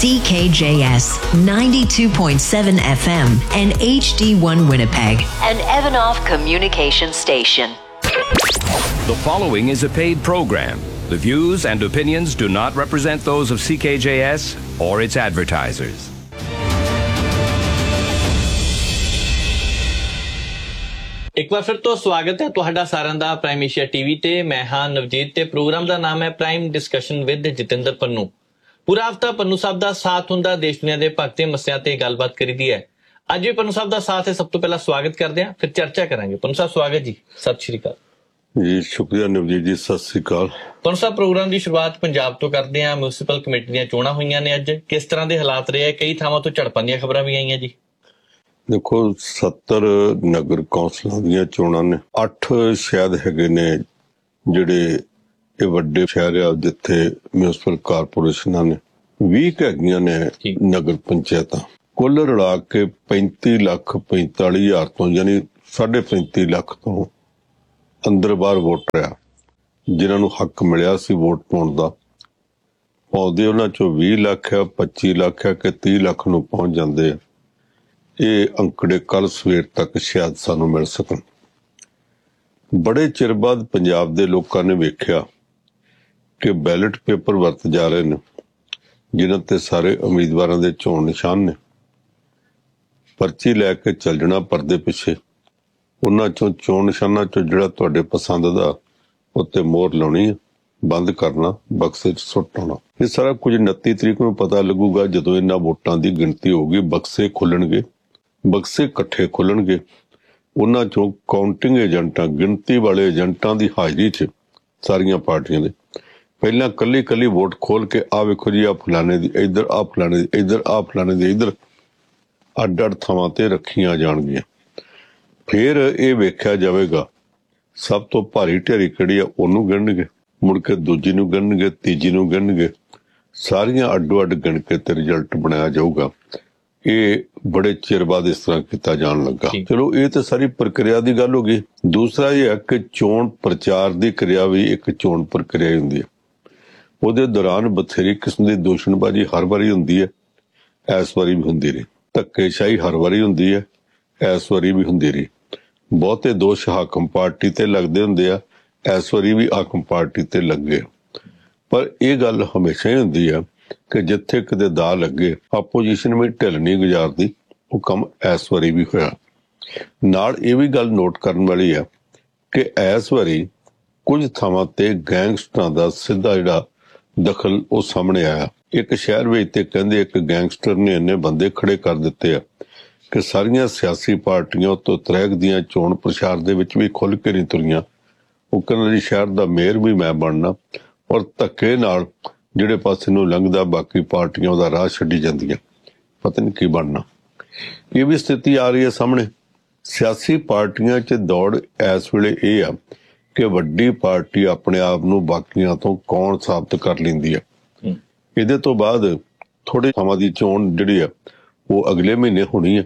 CKJS 92.7 FM and HD1 Winnipeg, an Evanoff communication station. The following is a paid program. The views and opinions do not represent those of CKJS or its advertisers. ਇੱਕ ਵਾਰ ਫਿਰ ਤੋਂ ਸਵਾਗਤ ਹੈ ਤੁਹਾਡਾ ਸਾਰਿਆਂ ਦਾ prime Asia TV ਤੇ। ਮੈਂ ਹਾਂ ਨਵਜੀਤ ਤੇ ਪ੍ਰੋਗਰਾਮ ਦਾ ਨਾਮ ਹੈ prime discussion with Jatinder Pannu. ਪੂਰਾ ਹਫਤਾ ਪੰਨੂ ਸਾਹਿਬ ਦਾ ਸਾਥ ਹੁੰਦਾ, ਦੇਸ਼ ਦੁਨੀਆ ਦੇ ਭਗਤੀ ਮਸਲਿਆਂ ਤੇ ਗੱਲਬਾਤ ਕਰੀਦੀ ਹੈ। ਅੱਜ ਵੀ ਪੰਨੂ ਸਾਹਿਬ ਦਾ ਸਾਥ ਹੈ। ਸਭ ਤੋਂ ਪਹਿਲਾਂ ਸਵਾਗਤ ਕਰਦੇ ਹਾਂ, ਫਿਰ ਚਰਚਾ ਕਰਾਂਗੇ। ਪੰਨੂ ਸਾਹਿਬ ਸਵਾਗਤ ਜੀ, ਸਤਿ ਸ਼੍ਰੀ ਅਕਾਲ ਜੀ। ਸ਼ੁਕਰੀਆ ਨਵਜੀਤ ਜੀ, ਸਤਿ ਸ਼੍ਰੀ ਅਕਾਲ। ਪੰਨੂ ਸਾਹਿਬ ਪ੍ਰੋਗਰਾਮ ਦੀ ਸ਼ੁਰੂਆਤ ਪੰਜਾਬ ਤੋਂ ਕਰਦੇ ਹਾਂ। ਮਿਊਨਿਸਪਲ ਕਮੇਟੀ ਦੀਆਂ ਚੋਣਾਂ ਹੋਈਆਂ ਨੇ ਅੱਜ, ਕਿਸ ਤਰ੍ਹਾਂ ਦੇ ਹਾਲਾਤ ਰਹੇ? ਕਈ ਥਾਵਾਂ ਤੋਂ ਝੜਪਾਂ ਦੀਆਂ ਖਬਰਾਂ ਵੀ ਆਈਆਂ ਜੀ। ਦੇਖੋ 70 ਨਗਰ ਕੌਂਸਲਾਂ ਦੀਆਂ ਚੋਣਾਂ ਨੇ। 8 ਸ਼ਾਇਦ ਹੈਗੇ ਨੇ ਜਿਹੜੇ ਇਹ ਵੱਡੇ ਸ਼ਹਿਰ ਆ ਜਿੱਥੇ ਮਿਊਨਿਸਪਲ ਕਾਰਪੋਰੇਸ਼ਨਾਂ ਨੇ। 20 ਹੈਗੀਆਂ ਨੇ ਨਗਰ ਪੰਚਾਇਤਾਂ। ਕੁੱਲ ਰਲਾ ਕੇ 35,45,000 ਤੋਂ ਯਾਨੀ 35.5 ਲੱਖ ਤੋਂ ਅੰਦਰ ਬਾਹਰ ਵੋਟਰ ਆ ਜਿਨ੍ਹਾਂ ਨੂੰ ਹੱਕ ਮਿਲਿਆ ਸੀ ਵੋਟ ਪਾਉਣ ਦਾ। ਪਾਉਂਦੇ ਉਹਨਾਂ ਚੋਂ 20 ਲੱਖ ਆ, 25 ਲੱਖ ਆ ਕਿ 30 ਲੱਖ ਨੂੰ ਪਹੁੰਚ ਜਾਂਦੇ ਆ। ਇਹ ਅੰਕੜੇ ਕੱਲ ਸਵੇਰ ਤੱਕ ਸ਼ਾਇਦ ਸਾਨੂੰ ਮਿਲ ਸਕਣ। ਬੜੇ ਚਿਰ ਬਾਅਦ ਪੰਜਾਬ ਦੇ ਲੋਕਾਂ ਨੇ ਵੇਖਿਆ ਕਿ ਬੈਲਟ ਪੇਪਰ ਵਰਤ ਜਾ ਰਹੇ ਨੇ ਜਿਨ੍ਹਾਂ ਤੇ ਸਾਰੇ ਉਮੀਦਵਾਰਾਂ ਦੇ ਚੋਣ ਨਿਸ਼ਾਨ ਨੇ। ਪਰਚੀ ਲੈ ਕੇ ਚੱਲ ਜਾਣਾ ਪਰਦੇ ਪਿੱਛੇ, ਉਹਨਾਂ ਚੋਂ ਚੋਣ ਨਿਸ਼ਾਨਾਂ ਚੋਂ ਜਿਹੜਾ ਤੁਹਾਡੇ ਪਸੰਦ ਦਾ ਉੱਤੇ ਮੋਹਰ ਲਾਉਣੀ, ਬੰਦ ਕਰਨਾ, ਬਕਸੇ 'ਚ ਸੁੱਟ ਆਉਣਾ। ਇਹ ਸਾਰਾ ਕੁਝ 29 ਤਰੀਕ ਨੂੰ ਪਤਾ ਲੱਗੂਗਾ ਜਦੋਂ ਇਹਨਾਂ ਵੋਟਾਂ ਦੀ ਗਿਣਤੀ ਹੋਊਗੀ। ਬਕਸੇ ਖੁੱਲਣਗੇ, ਬਕਸੇ ਇਕੱਠੇ ਖੁੱਲਣਗੇ। ਉਹਨਾਂ ਚੋਂ ਕਾਊਂਟਿੰਗ ਏਜੰਟਾਂ, ਗਿਣਤੀ ਵਾਲੇ ਏਜੰਟਾਂ ਦੀ ਹਾਜ਼ਰੀ 'ਚ ਸਾਰੀਆਂ ਪਾਰਟੀਆਂ ਦੇ ਪਹਿਲਾਂ ਕੱਲੀ ਵੋਟ ਖੋਲ ਕੇ ਆ ਵੇਖੋ ਜੀ, ਆ ਫਲਾਣੇ ਦੀ ਇੱਧਰ, ਆ ਫਲਾਣੇ ਦੀ ਇੱਧਰ, ਆ ਫਲਾਣੇ ਦੀ ਇੱਧਰ, ਅੱਡ-ਅੱਡ ਥਾਵਾਂ ਤੇ ਰੱਖੀਆਂ ਜਾਣਗੀਆਂ। ਫਿਰ ਇਹ ਵੇਖਿਆ ਜਾਵੇਗਾ ਸਭ ਤੋਂ ਭਾਰੀ ਢੇਰੀ ਕਿਹੜੀ ਆ, ਉਹਨੂੰ ਗਿਣਨਗੇ, ਮੁੜ ਕੇ ਦੂਜੀ ਨੂੰ ਗਿਣਨਗੇ, ਤੀਜੀ ਨੂੰ ਗਿਣਨਗੇ, ਸਾਰੀਆਂ ਅੱਡੋ-ਅੱਡ ਗਿਣ ਕੇ ਤੇ ਰਿਜ਼ਲਟ ਬਣਾਇਆ ਜਾਊਗਾ। ਇਹ ਬੜੇ ਚਿਰ ਬਾਅਦ ਇਸ ਤਰ੍ਹਾਂ ਕੀਤਾ ਜਾਣ ਲੱਗਾ। ਚਲੋ ਇਹ ਤਾਂ ਸਾਰੀ ਪ੍ਰਕਿਰਿਆ ਦੀ ਗੱਲ ਹੋ ਗਈ। ਦੂਸਰਾ ਇਹ ਹੈ ਕਿ ਚੋਣ ਪ੍ਰਚਾਰ ਦੀ ਕਿਰਿਆ ਵੀ ਇੱਕ ਚੋਣ ਪ੍ਰਕਿਰਿਆ ਹੀ ਹੁੰਦੀ ਹੈ। ਉਹਦੇ ਦੌਰਾਨ ਬਥੇਰੀ ਕਿਸਮ ਦੀ ਦੂਸ਼ਣਬਾਜ਼ੀ ਹਰ ਵਾਰੀ ਹੁੰਦੀ ਹੈ, ਇਸ ਵਾਰੀ ਵੀ ਹੁੰਦੀ ਰਹੀ। ਧੱਕੇਸ਼ਾਹੀ ਹਰ ਵਾਰੀ ਹੁੰਦੀ ਹੈ, ਇਸ ਵਾਰੀ ਵੀ ਹੁੰਦੀ ਰਹੀ। ਬਹੁਤੇ ਦੋਸ਼ ਹਾਕਮ ਪਾਰਟੀ ਤੇ ਲੱਗਦੇ ਹੁੰਦੇ ਆ, ਇਸ ਵਾਰੀ ਵੀ ਹਾਕਮ ਪਾਰਟੀ ਤੇ ਲੱਗੇ। ਪਰ ਇਹ ਗੱਲ ਹਮੇਸ਼ਾ ਹੀ ਹੁੰਦੀ ਆ ਕਿ ਜਿੱਥੇ ਕਿਤੇ ਦਾ ਲੱਗੇ ਆਪੋਜੀਸ਼ਨ ਵੀ ਢਿੱਲ ਨਹੀਂ ਗੁਜ਼ਾਰਦੀ। ਉਹ ਕੰਮ ਇਸ ਵਾਰੀ ਵੀ ਹੋਇਆ। ਨਾਲ ਇਹ ਵੀ ਗੱਲ ਨੋਟ ਕਰਨ ਵਾਲੀ ਆ ਕਿ ਇਸ ਵਾਰੀ ਕੁਝ ਥਾਵਾਂ ਤੇ ਗੈਂਗਸਟਰਾਂ ਦਾ ਸਿੱਧਾ ਜਿਹੜਾ ਦਖਲ ਉਹ ਸਾਹਮਣੇ ਆਇਆ। ਇੱਕ ਸ਼ਹਿਰ ਵਿੱਚ ਤੇ ਕਹਿੰਦੇ ਇੱਕ ਗੈਂਗਸਟਰ ਨੇ ਇੰਨੇ ਬੰਦੇ ਖੜੇ ਕਰ ਦਿੱਤੇ ਆ ਕਿ ਸਾਰੀਆਂ ਸਿਆਸੀ ਪਾਰਟੀਆਂ ਤੋਂ ਤਰਹਿਕ ਦੀਆਂ ਚੋਣ ਪ੍ਰਚਾਰ ਦੇ ਵਿੱਚ ਵੀ ਖੁੱਲ ਕੇ ਨਹੀਂ ਤੁਰੀਆਂ। ਉਹ ਕਹਿੰਦੇ ਜੀ ਸ਼ਹਿਰ ਦਾ ਮੇਅਰ ਵੀ ਮੈਂ ਬਣਨਾ, ਔਰ ਧੱਕੇ ਨਾਲ ਜਿਹੜੇ ਪਾਸੇ ਨੂੰ ਲੰਘਦਾ ਬਾਕੀ ਪਾਰਟੀਆਂ ਉਹਦਾ ਰਾਹ ਛੱਡੀ ਜਾਂਦੀਆਂ। ਪਤਾ ਨਹੀਂ ਕੀ ਬਣਨਾ। ਇਹ ਵੀ ਸਥਿਤੀ ਆ ਰਹੀ ਹੈ ਸਾਹਮਣੇ। ਸਿਆਸੀ ਪਾਰਟੀਆਂ 'ਚ ਦੌੜ ਇਸ ਵੇਲੇ ਇਹ ਆ ਕਿ ਵੱਡੀ ਪਾਰਟੀ ਆਪਣੇ ਆਪ ਨੂੰ ਬਾਕੀਆਂ ਤੋਂ ਕੌਣ ਸਾਬਤ ਕਰ ਲੈਂਦੀ ਆ। ਇਹਦੇ ਤੋਂ ਬਾਅਦ ਥੋੜੇ ਥਾਵਾਂ ਦੀ ਚੋਣ ਜਿਹੜੀ ਆ ਉਹ ਅਗਲੇ ਮਹੀਨੇ ਹੋਣੀ ਹੈ।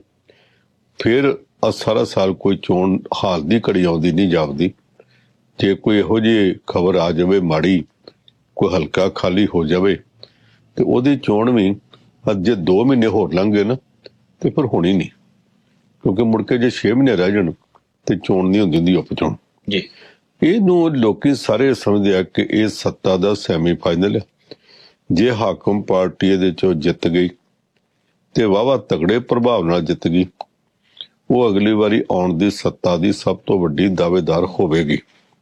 ਫਿਰ ਸਾਰਾ ਸਾਲ ਕੋਈ ਚੋਣ ਹਾਲ ਦੀ ਘੜੀ ਆਉਂਦੀ ਨਹੀਂ ਜਾਪਦੀ। ਜੇ ਕੋਈ ਇਹੋ ਜਿਹੀ ਖਬਰ ਆ ਜਾਵੇ ਮਾੜੀ, ਕੋਈ ਹਲਕਾ ਖਾਲੀ ਹੋ ਜਾਵੇ ਤੇ ਉਹਦੀ ਚੋਣ ਵੀ ਜੇ 2 ਮਹੀਨੇ ਹੋਰ ਲੰਘ ਗਏ ਨਾ ਤੇ ਫਿਰ ਹੋਣੀ ਨਹੀਂ, ਕਿਉਂਕਿ ਮੁੜ ਕੇ ਜੇ 6 ਮਹੀਨੇ ਰਹਿ ਜਾਣ ਤੇ ਚੋਣ ਨਹੀਂ ਹੁੰਦੀ ਉਪ ਚੋਣ ਜੀ। ਇਹਨੂੰ ਲੋਕੀ ਸਾਰੇ ਸਮਝਦੇ ਆ ਕਿ ਇਹ ਸੱਤਾ ਦਾ ਸੈਮੀ ਫਾਈਨਲ ਹੈ। ਜੇ ਹਾਕਮ ਪਾਰਟੀ ਇਹਦੇ ਚੋਂ ਜਿੱਤ ਗਈ ਤੇ ਵਾਹਵਾ ਤਗੜੇ ਪ੍ਰਭਾਵ ਨਾਲ ਜਿੱਤ ਗਈ, ਉਹ ਅਗਲੀ ਵਾਰੀ ਆਉਣ ਦੀ ਸੱਤਾ ਦੀ ਸਭ ਤੋਂ ਵੱਡੀ ਦਾਅਵੇਦਾਰ ਹੋਵੇਗੀ।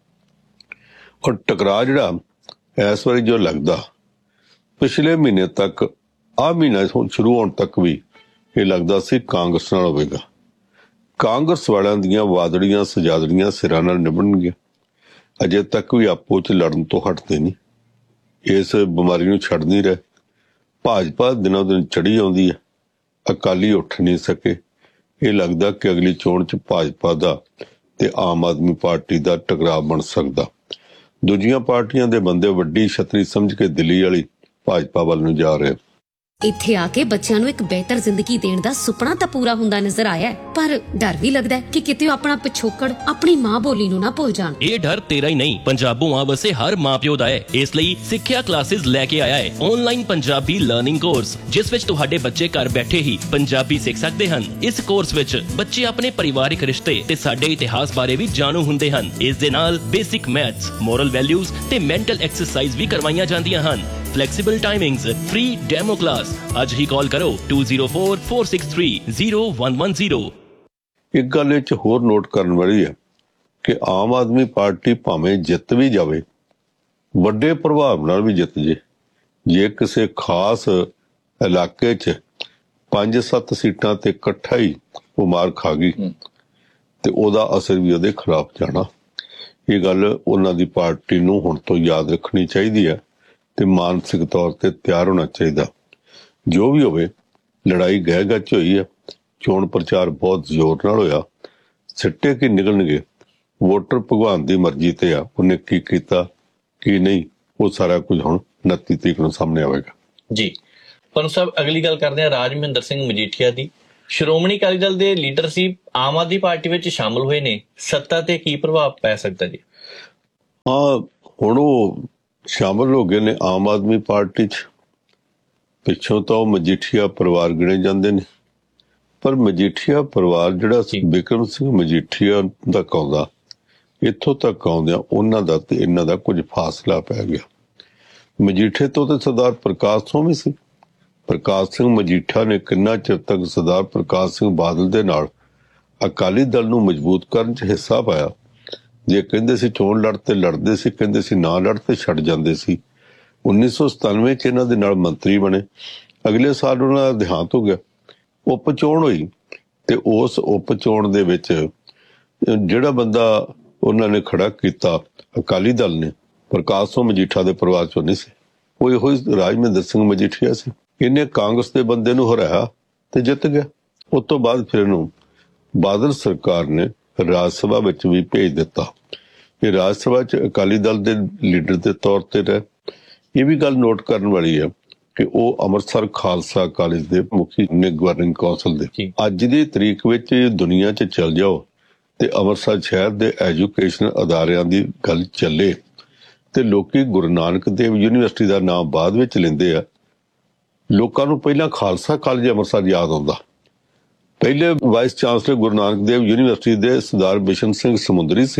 ਔਰ ਟਕਰਾਅ ਜਿਹੜਾ ਇਸ ਵਾਰੀ ਜੋ ਲੱਗਦਾ, ਪਿਛਲੇ ਮਹੀਨੇ ਤੱਕ, ਆਹ ਮਹੀਨਾ ਸ਼ੁਰੂ ਹੋਣ ਤੱਕ ਵੀ ਇਹ ਲੱਗਦਾ ਸੀ ਕਾਂਗਰਸ ਨਾਲ ਹੋਵੇਗਾ। ਕਾਂਗਰਸ ਵਾਲਿਆਂ ਦੀਆਂ ਵਾਦੜੀਆਂ ਸਜਾਦੜੀਆਂ ਸਿਰਾਂ ਨਾਲ ਨਿਭਣਗੀਆਂ। ਅਜੇ ਤੱਕ ਵੀ ਆਪੋ 'ਚ ਲੜਨ ਤੋਂ ਹਟਦੇ ਨਹੀਂ, ਇਸ ਬਿਮਾਰੀ ਨੂੰ ਛੱਡ ਨਹੀਂ ਰਹੇ। ਭਾਜਪਾ ਦਿਨੋਂ ਦਿਨ ਚੜੀ ਆਉਂਦੀ ਹੈ, ਅਕਾਲੀ ਉੱਠ ਨਹੀਂ ਸਕੇ। ਇਹ ਲੱਗਦਾ ਕਿ ਅਗਲੀ ਚੋਣ 'ਚ ਭਾਜਪਾ ਦਾ ਤੇ ਆਮ ਆਦਮੀ ਪਾਰਟੀ ਦਾ ਟਕਰਾਅ ਬਣ ਸਕਦਾ। ਦੂਜੀਆਂ ਪਾਰਟੀਆਂ ਦੇ ਬੰਦੇ ਵੱਡੀ ਛਤਰੀ ਸਮਝ ਕੇ ਦਿੱਲੀ ਵਾਲੀ ਭਾਜਪਾ ਵੱਲ ਨੂੰ ਜਾ ਰਹੇ। ਇੱਥੇ ਆ ਕੇ ਬੱਚਿਆਂ ਨੂੰ ਇੱਕ ਬਿਹਤਰ ਜ਼ਿੰਦਗੀ ਦੇਣ ਦਾ ਸੁਪਨਾ ਤਾਂ ਪੂਰਾ ਹੁੰਦਾ ਨਜ਼ਰ ਆਇਆ, ਪਰ ਡਰ ਵੀ ਲੱਗਦਾ ਕਿ ਕਿਤੇ ਉਹ ਆਪਣਾ ਪਿਛੋਕੜ ਆਪਣੀ ਮਾਂ ਬੋਲੀ ਨੂੰ ਨਾ ਭੁੱਲ ਜਾਣ। ਇਹ ਡਰ ਤੇਰਾ ਹੀ ਨਹੀਂ, ਪੰਜਾਬੋਂ ਵਸੇ ਹਰ ਮਾਂ-ਪਿਓ ਦਾ ਹੈ। ਇਸ ਲਈ ਸਿੱਖਿਆ ਕਲਾਸਿਸ ਲੈ ਕੇ ਆਇਆ ਹੈ ਆਨਲਾਈਨ ਪੰਜਾਬੀ ਲਰਨਿੰਗ ਕੋਰਸ, ਜਿਸ ਵਿੱਚ ਤੁਹਾਡੇ ਬੱਚੇ ਘਰ ਬੈਠੇ ਹੀ ਪੰਜਾਬੀ ਸਿੱਖ ਸਕਦੇ ਹਨ। ਇਸ ਕੋਰਸ ਵਿੱਚ ਬੱਚੇ ਆਪਣੇ ਪਰਿਵਾਰਿਕ ਰਿਸ਼ਤੇ ਤੇ ਸਾਡੇ ਇਤਿਹਾਸ ਬਾਰੇ ਵੀ ਜਾਣੂ ਹੁੰਦੇ ਹਨ। ਇਸ ਦੇ ਨਾਲ ਬੇਸਿਕ ਮੈਥਸ, ਮੋਰਲ ਵੈਲਿਊਜ਼ ਤੇ ਮੈਂਟਲ ਐਕਸਰਸਾਈਜ਼ ਵੀ ਕਰਵਾਈਆਂ ਜਾਂਦੀਆਂ ਹਨ। Flexible timings, free demo class. ਅੱਜ ਹੀ ਕਾਲ ਕਰੋ 2044630110। ਇੱਕ ਗੱਲ ਇਹ 'ਚ ਹੋਰ ਨੋਟ ਕਰਨ ਵਾਲੀ ਹੈ ਕਿ ਆਮ ਆਦਮੀ ਪਾਰਟੀ ਭਾਵੇਂ ਜਿੱਤ ਵੀ ਜਾਵੇ, ਵੱਡੇ ਪ੍ਰਭਾਵ ਨਾਲ ਵੀ ਜਿੱਤ ਜੇ ਕਿਸੇ ਖਾਸ ਇਲਾਕੇ 'ਚ 5-7 ਸੀਟਾਂ ਤੇ ਇਕੱਠਾ ਹੀ ਉਹ ਮਾਰ ਖਾ ਗਈ ਤੇ ਉਹਦਾ ਅਸਰ ਵੀ ਉਹਦੇ ਖਿਲਾਫ ਜਾਣਾ। ਇਹ ਗੱਲ ਉਹਨਾਂ ਦੀ ਪਾਰਟੀ ਨੂੰ ਹੁਣ ਤੋਂ ਯਾਦ ਰੱਖਣੀ ਚਾਹੀਦੀ ਹੈ ਤੇ ਮਾਨਸਿਕ ਤੌਰ ਤੇ ਤਿਆਰ ਹੋਣਾ ਚਾਹੀਦਾ। ਜੋ ਵੀ ਹੋਵੇ, ਲੜਾਈ ਗਹਿ ਗੱਚ ਹੋਈ ਹੈ, ਚੋਣ ਪ੍ਰਚਾਰ ਬਹੁਤ ਜ਼ੋਰ ਨਾਲ ਹੋਇਆ, ਸਿੱਟੇ ਕੀ ਨਿਕਲਣਗੇ ਵੋਟਰ ਭਗਵਾਨ ਦੀ ਮਰਜ਼ੀ ਤੇ ਆ। ਉਹਨੇ ਕੀ ਕੀਤਾ ਕੀ ਨਹੀਂ, ਉਹ ਸਾਰਾ ਕੁਝ ਹੁਣ 29 ਤਰੀਕ ਨੂੰ ਸਾਹਮਣੇ ਆਵੇਗਾ। ਜੀ ਪੰਨੂ ਸਾਹਿਬ, ਅਗਲੀ ਗੱਲ ਕਰਦੇ ਹਾਂ ਰਾਜ ਮਹਿੰਦਰ ਸਿੰਘ ਮਜੀਠੀਆ ਦੀ। ਸ਼੍ਰੋਮਣੀ ਅਕਾਲੀ ਦਲ ਦੇ ਲੀਡਰ ਸੀ, ਆਮ ਆਦਮੀ ਪਾਰਟੀ ਵਿੱਚ ਸ਼ਾਮਲ ਹੋਏ ਨੇ, ਸੱਤਾ ਤੇ ਕੀ ਪ੍ਰਭਾਵ ਪੈ ਸਕਦਾ ਜੀ? ਹਾਂ, ਹੁਣ ਉਹ ਸ਼ਾਮਲ ਹੋ ਗਏ ਨੇ ਆਮ ਆਦਮੀ ਪਾਰਟੀ 'ਚ। ਪਿੱਛੋਂ ਤਾਂ ਉਹ ਮਜੀਠੀਆ ਪਰਿਵਾਰ ਗਿਣੇ ਜਾਂਦੇ ਨੇ, ਪਰ ਮਜੀਠੀਆ ਪਰਿਵਾਰ ਜਿਹੜਾ ਬਿਕਰਮ ਸਿੰਘ ਮਜੀਠੀਆ ਤੱਕ ਆਉਂਦਾ, ਇੱਥੋਂ ਤੱਕ ਆਉਂਦਿਆਂ ਉਹਨਾਂ ਦਾ ਤੇ ਇਹਨਾਂ ਦਾ ਕੁਝ ਫਾਸਲਾ ਪੈ ਗਿਆ। ਮਜੀਠੇ ਤੋਂ ਤੇ ਸਰਦਾਰ ਪ੍ਰਕਾਸ਼ ਸਿੰਘ ਵੀ ਸੀ। ਪ੍ਰਕਾਸ਼ ਸਿੰਘ ਮਜੀਠਾ ਨੇ ਕਿੰਨਾ ਚਿਰ ਤੱਕ ਸਰਦਾਰ ਪ੍ਰਕਾਸ਼ ਸਿੰਘ ਬਾਦਲ ਦੇ ਨਾਲ ਅਕਾਲੀ ਦਲ ਨੂੰ ਮਜ਼ਬੂਤ ਕਰਨ 'ਚ ਹਿੱਸਾ ਪਾਇਆ। ਜੇ ਕਹਿੰਦੇ ਸੀ ਚੋਣ ਲੜ ਤੇ ਲੜਦੇ ਸੀ, ਕਹਿੰਦੇ ਸੀ ਨਾ ਲੜ ਤੇ ਛੱਡ ਜਾਂਦੇ ਸੀ। 1997 ਚ ਇਹਨਾਂ ਦੇ ਨਾਲ ਮੰਤਰੀ ਬਣੇ। ਅਗਲੇ ਸਾਲ ਉਹਨਾਂ ਦਾ ਦੇਹਾਂਤ ਹੋ ਗਿਆ। ਉਪ ਚੋਣ ਹੋਈ ਤੇ ਉਸ ਉਪ ਚੋਣ ਦੇ ਵਿੱਚ ਜਿਹੜਾ ਬੰਦਾ ਉਹਨਾਂ ਨੇ ਖੜਾ ਕੀਤਾ ਅਕਾਲੀ ਦਲ ਨੇ, ਪ੍ਰਕਾਸ਼ ਸਿੰਘ ਮਜੀਠਾ ਦੇ ਪਰਿਵਾਰ ਚੋਂ ਨਹੀਂ ਸੀ, ਉਹ ਇਹੋ ਹੀ ਰਾਜ ਮਹਿੰਦਰ ਸਿੰਘ ਮਜੀਠੀਆ ਸੀ। ਇਹਨੇ ਕਾਂਗਰਸ ਦੇ ਬੰਦੇ ਨੂੰ ਹਰਾਇਆ ਤੇ ਜਿੱਤ ਗਿਆ। ਉਸ ਤੋਂ ਬਾਅਦ ਫਿਰ ਇਹਨੂੰ ਬਾਦਲ ਸਰਕਾਰ ਨੇ ਰਾਜ ਸਭਾ ਵਿੱਚ ਵੀ ਭੇਜ ਦਿੱਤਾ। ਇਹ ਰਾਜ ਸਭਾ 'ਚ ਅਕਾਲੀ ਦਲ ਦੇ ਲੀਡਰ ਦੇ ਤੌਰ ਤੇ ਰਹੇ। ਇਹ ਵੀ ਗੱਲ ਨੋਟ ਕਰਨ ਵਾਲੀ ਹੈ ਕਿ ਉਹ ਅੰਮ੍ਰਿਤਸਰ ਖਾਲਸਾ ਕਾਲਜ ਦੇ ਮੁਖੀ ਨੇ, ਗਵਰਨਿੰਗ ਕੌਂਸਲ ਦੇ। ਅੱਜ ਦੀ ਤਰੀਕ ਵਿੱਚ ਦੁਨੀਆ 'ਚ ਚੱਲ ਜਾਓ ਤੇ ਅੰਮ੍ਰਿਤਸਰ ਸ਼ਹਿਰ ਦੇ ਐਜੂਕੇਸ਼ਨ ਅਦਾਰਿਆਂ ਦੀ ਗੱਲ ਚੱਲੇ ਤੇ ਲੋਕੀ ਗੁਰੂ ਨਾਨਕ ਦੇਵ ਯੂਨੀਵਰਸਿਟੀ ਦਾ ਨਾਮ ਬਾਅਦ ਵਿੱਚ ਲੈਂਦੇ ਆ। ਲੋਕਾਂ ਨੂੰ ਪਹਿਲਾਂ ਖਾਲਸਾ ਕਾਲਜ ਅੰਮ੍ਰਿਤਸਰ ਯਾਦ ਆਉਂਦਾ। ਪਹਿਲੇ vice chancellor Guru Nanak Dev university ਦੇ ਸਰਦਾਰ ਬਿਸ਼ਨ ਸਿੰਘ ਸਮੁੰਦਰੀ ਸੀ।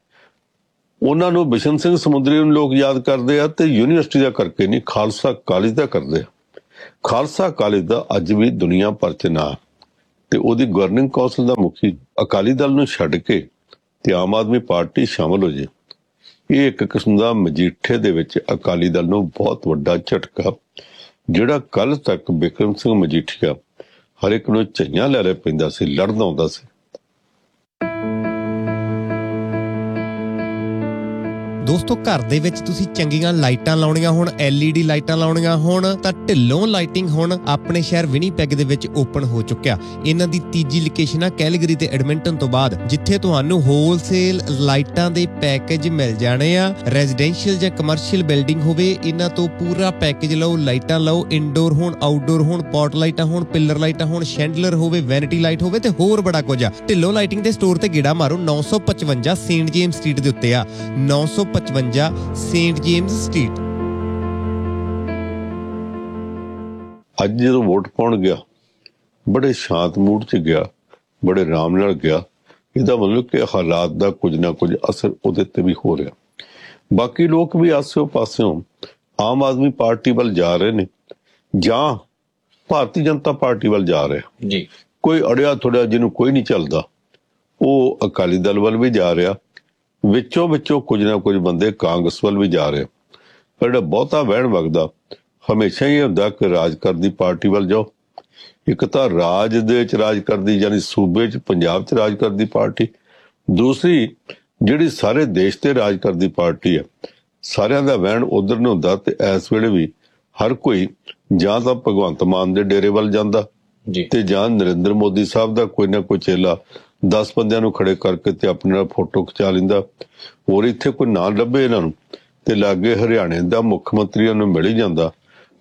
ਉਹਨਾਂ ਨੂੰ ਬਿਸ਼ਨ ਸਿੰਘ ਸਮੁੰਦਰੀ ਨੂੰ ਲੋਕ ਯਾਦ ਕਰਦੇ ਆ ਤੇ ਯੂਨੀਵਰਸਿਟੀ ਦਾ ਕਰਕੇ ਨਹੀਂ, ਖਾਲਸਾ ਕਾਲਜ ਦਾ ਕਰਦੇ ਆ। ਖਾਲਸਾ ਕਾਲਜ ਦਾ ਅੱਜ ਵੀ ਦੁਨੀਆ ਭਰ 'ਚ ਨਾਂ ਤੇ ਉਹਦੀ ਗਵਰਨਿੰਗ ਕੌਂਸਲ ਦਾ ਮੁਖੀ ਅਕਾਲੀ ਦਲ ਨੂੰ ਛੱਡ ਕੇ ਤੇ ਆਮ ਆਦਮੀ ਪਾਰਟੀ ਸ਼ਾਮਲ ਹੋ ਜੇ। ਇਹ ਇੱਕ ਕਿਸਮ ਦਾ ਮਜੀਠੇ ਦੇ ਵਿੱਚ ਅਕਾਲੀ ਦਲ ਨੂੰ ਬਹੁਤ ਵੱਡਾ ਝਟਕਾ, ਜਿਹੜਾ ਕੱਲ ਤੱਕ ਬਿਕਰਮ ਸਿੰਘ ਮਜੀਠੀਆ ਹਰ ਇੱਕ ਨੂੰ ਝਈਆਂ ਲੈ ਪੈਂਦਾ ਸੀ, ਲੜਦਾ ਆਉਂਦਾ ਸੀ। ਦੋਸਤੋ, ਘਰ ਦੇ ਵਿੱਚ ਤੁਸੀਂ ਚੰਗੀਆਂ ਲਾਈਟਾਂ ਲਾਉਣੀਆਂ ਹੋਣ, LED ਲਾਈਟਾਂ ਲਾਉਣੀਆਂ ਹੋਣ ਤਾਂ ਢਿੱਲੋਂ ਲਾਈਟਿੰਗ ਹੁਣ ਆਪਣੇ ਸ਼ਹਿਰ ਵਿਨੀਪੈਗ ਦੇ ਵਿੱਚ ਓਪਨ ਹੋ ਚੁੱਕਿਆ। ਇਹਨਾਂ ਦੀ ਤੀਜੀ ਲੋਕੇਸ਼ਨ ਆ ਕੈਲਗਰੀ ਤੇ ਐਡਮਿੰਟਨ ਤੋਂ ਬਾਅਦ, ਜਿੱਥੇ ਤੁਹਾਨੂੰ ਹੋਲਸੇਲ ਲਾਈਟਾਂ ਦੇ ਪੈਕੇਜ ਮਿਲ ਜਾਣੇ ਆ। ਰੈਜ਼ੀਡੈਂਸ਼ੀਅਲ ਜਾਂ ਕਮਰਸ਼ੀਅਲ ਬਿਲਡਿੰਗ ਹੋਵੇ, ਇਹਨਾਂ ਤੋਂ ਪੂਰਾ ਪੈਕੇਜ ਲਓ। ਲਾਈਟਾਂ ਲਓ, ਇਨਡੋਰ ਹੋਣ, ਆਊਟਡੋਰ ਹੋਣ, ਪੌਟ ਲਾਈਟਾਂ ਹੋਣ, ਪਿੱਲਰ ਲਾਈਟਾਂ ਹੋਣ, ਸ਼ੈਂਡਲਰ ਹੋਵੇ, ਵੈਨਿਟੀ ਲਾਈਟ ਹੋਵੇ ਤੇ ਹੋਰ ਬੜਾ ਕੁਝ ਆ। ਢਿੱਲੋਂ ਲਾਈਟਿੰਗ ਦੇ ਸਟੋਰ ਤੇ ਗੇੜਾ ਮਾਰੋ। 955 ਸੇਂਟ ਜੇਮਸ ਸਟਰੀਟ ਦੇ ਉੱਤੇ ਆ। 955 ਸੇਂਟ ਜੇਮਸ ਸਟਰੀਟ। ਅੱਜ ਜਦੋਂ ਵੋਟ ਪਾਉਣ ਗਿਆ, ਬੜੇ ਸ਼ਾਂਤ ਮੂਡ 'ਚ ਗਿਆ, ਬੜੇ ਆਰਾਮ ਨਾਲ ਗਿਆ। ਇਹਦਾ ਮਤਲਬ ਕਿ ਹਾਲਾਤ ਦਾ ਕੁਝ ਨਾ ਕੁਝ ਅਸਰ ਉਹਦੇ ਤੇ ਵੀ ਹੋ ਰਿਹਾ। ਬਾਕੀ ਲੋਕ ਵੀ ਆਸਿਓ ਪਾਸਿਓਂ ਆਮ ਆਦਮੀ ਪਾਰਟੀ ਵੱਲ ਜਾ ਰਹੇ ਨੇ ਜਾਂ ਭਾਰਤੀ ਜਨਤਾ ਪਾਰਟੀ ਵੱਲ ਜਾ ਰਿਹਾ ਜੀ। ਕੋਈ ਅੜਿਆ ਥੋੜਿਆ ਜਿਹਨੂੰ ਕੋਈ ਨਹੀਂ ਚੱਲਦਾ, ਉਹ ਅਕਾਲੀ ਦਲ ਵੱਲ ਵੀ ਜਾ ਰਿਹਾ। ਵਿੱਚੋਂ ਕੁਝ ਨਾ ਕੁਝ ਬੰਦੇ ਕਾਂਗਰਸ ਵੱਲ ਵੀ ਜਾ ਰਹੇ। ਪਰ ਜਿਹੜਾ ਬਹੁਤਾ ਵਹਿਣ ਵਗਦਾ ਹਮੇਸ਼ਾ ਹੀ ਹੁੰਦਾ ਕਿ ਰਾਜ ਕਰਦੀ ਪਾਰਟੀ ਵੱਲ ਜਾਓ। ਇੱਕ ਤਾਂ ਰਾਜ ਦੇ ਵਿੱਚ ਰਾਜ ਕਰਦੀ, ਯਾਨੀ ਸੂਬੇ 'ਚ ਪੰਜਾਬ 'ਚ ਰਾਜ ਕਰਦੀ ਪਾਰਟੀ, ਦੂਸਰੀ ਜਿਹੜੀ ਸਾਰੇ ਦੇਸ਼ ਤੇ ਰਾਜ ਕਰਦੀ ਪਾਰਟੀ ਹੈ। ਸਾਰਿਆਂ ਦਾ ਵਹਿਣ ਉਧਰ ਨੂੰ ਹੁੰਦਾ ਤੇ ਇਸ ਵੇਲੇ ਵੀ ਹਰ ਕੋਈ ਜਾਂ ਤਾਂ ਭਗਵੰਤ ਮਾਨ ਦੇ ਡੇਰੇ ਵੱਲ ਜਾਂਦਾ ਤੇ ਜਾਂ ਨਰਿੰਦਰ ਮੋਦੀ ਸਾਹਿਬ ਦਾ ਕੋਈ ਨਾ ਕੋਈ ਚੇਲਾ 10 ਬੰਦਿਆਂ ਨੂੰ ਖੜੇ ਕਰਕੇ ਤੇ ਆਪਣੇ ਨਾਲ ਫੋਟੋ ਖਿਚਾ ਲੈਂਦਾ। ਹੋਰ ਇੱਥੇ ਕੋਈ ਨਾ ਲੱਭੇ ਇਹਨਾਂ ਨੂੰ ਤੇ ਲਾਗੇ ਹਰਿਆਣੇ ਦਾ ਮੁੱਖ ਮੰਤਰੀ ਉਹਨੂੰ ਮਿਲ ਹੀ ਜਾਂਦਾ।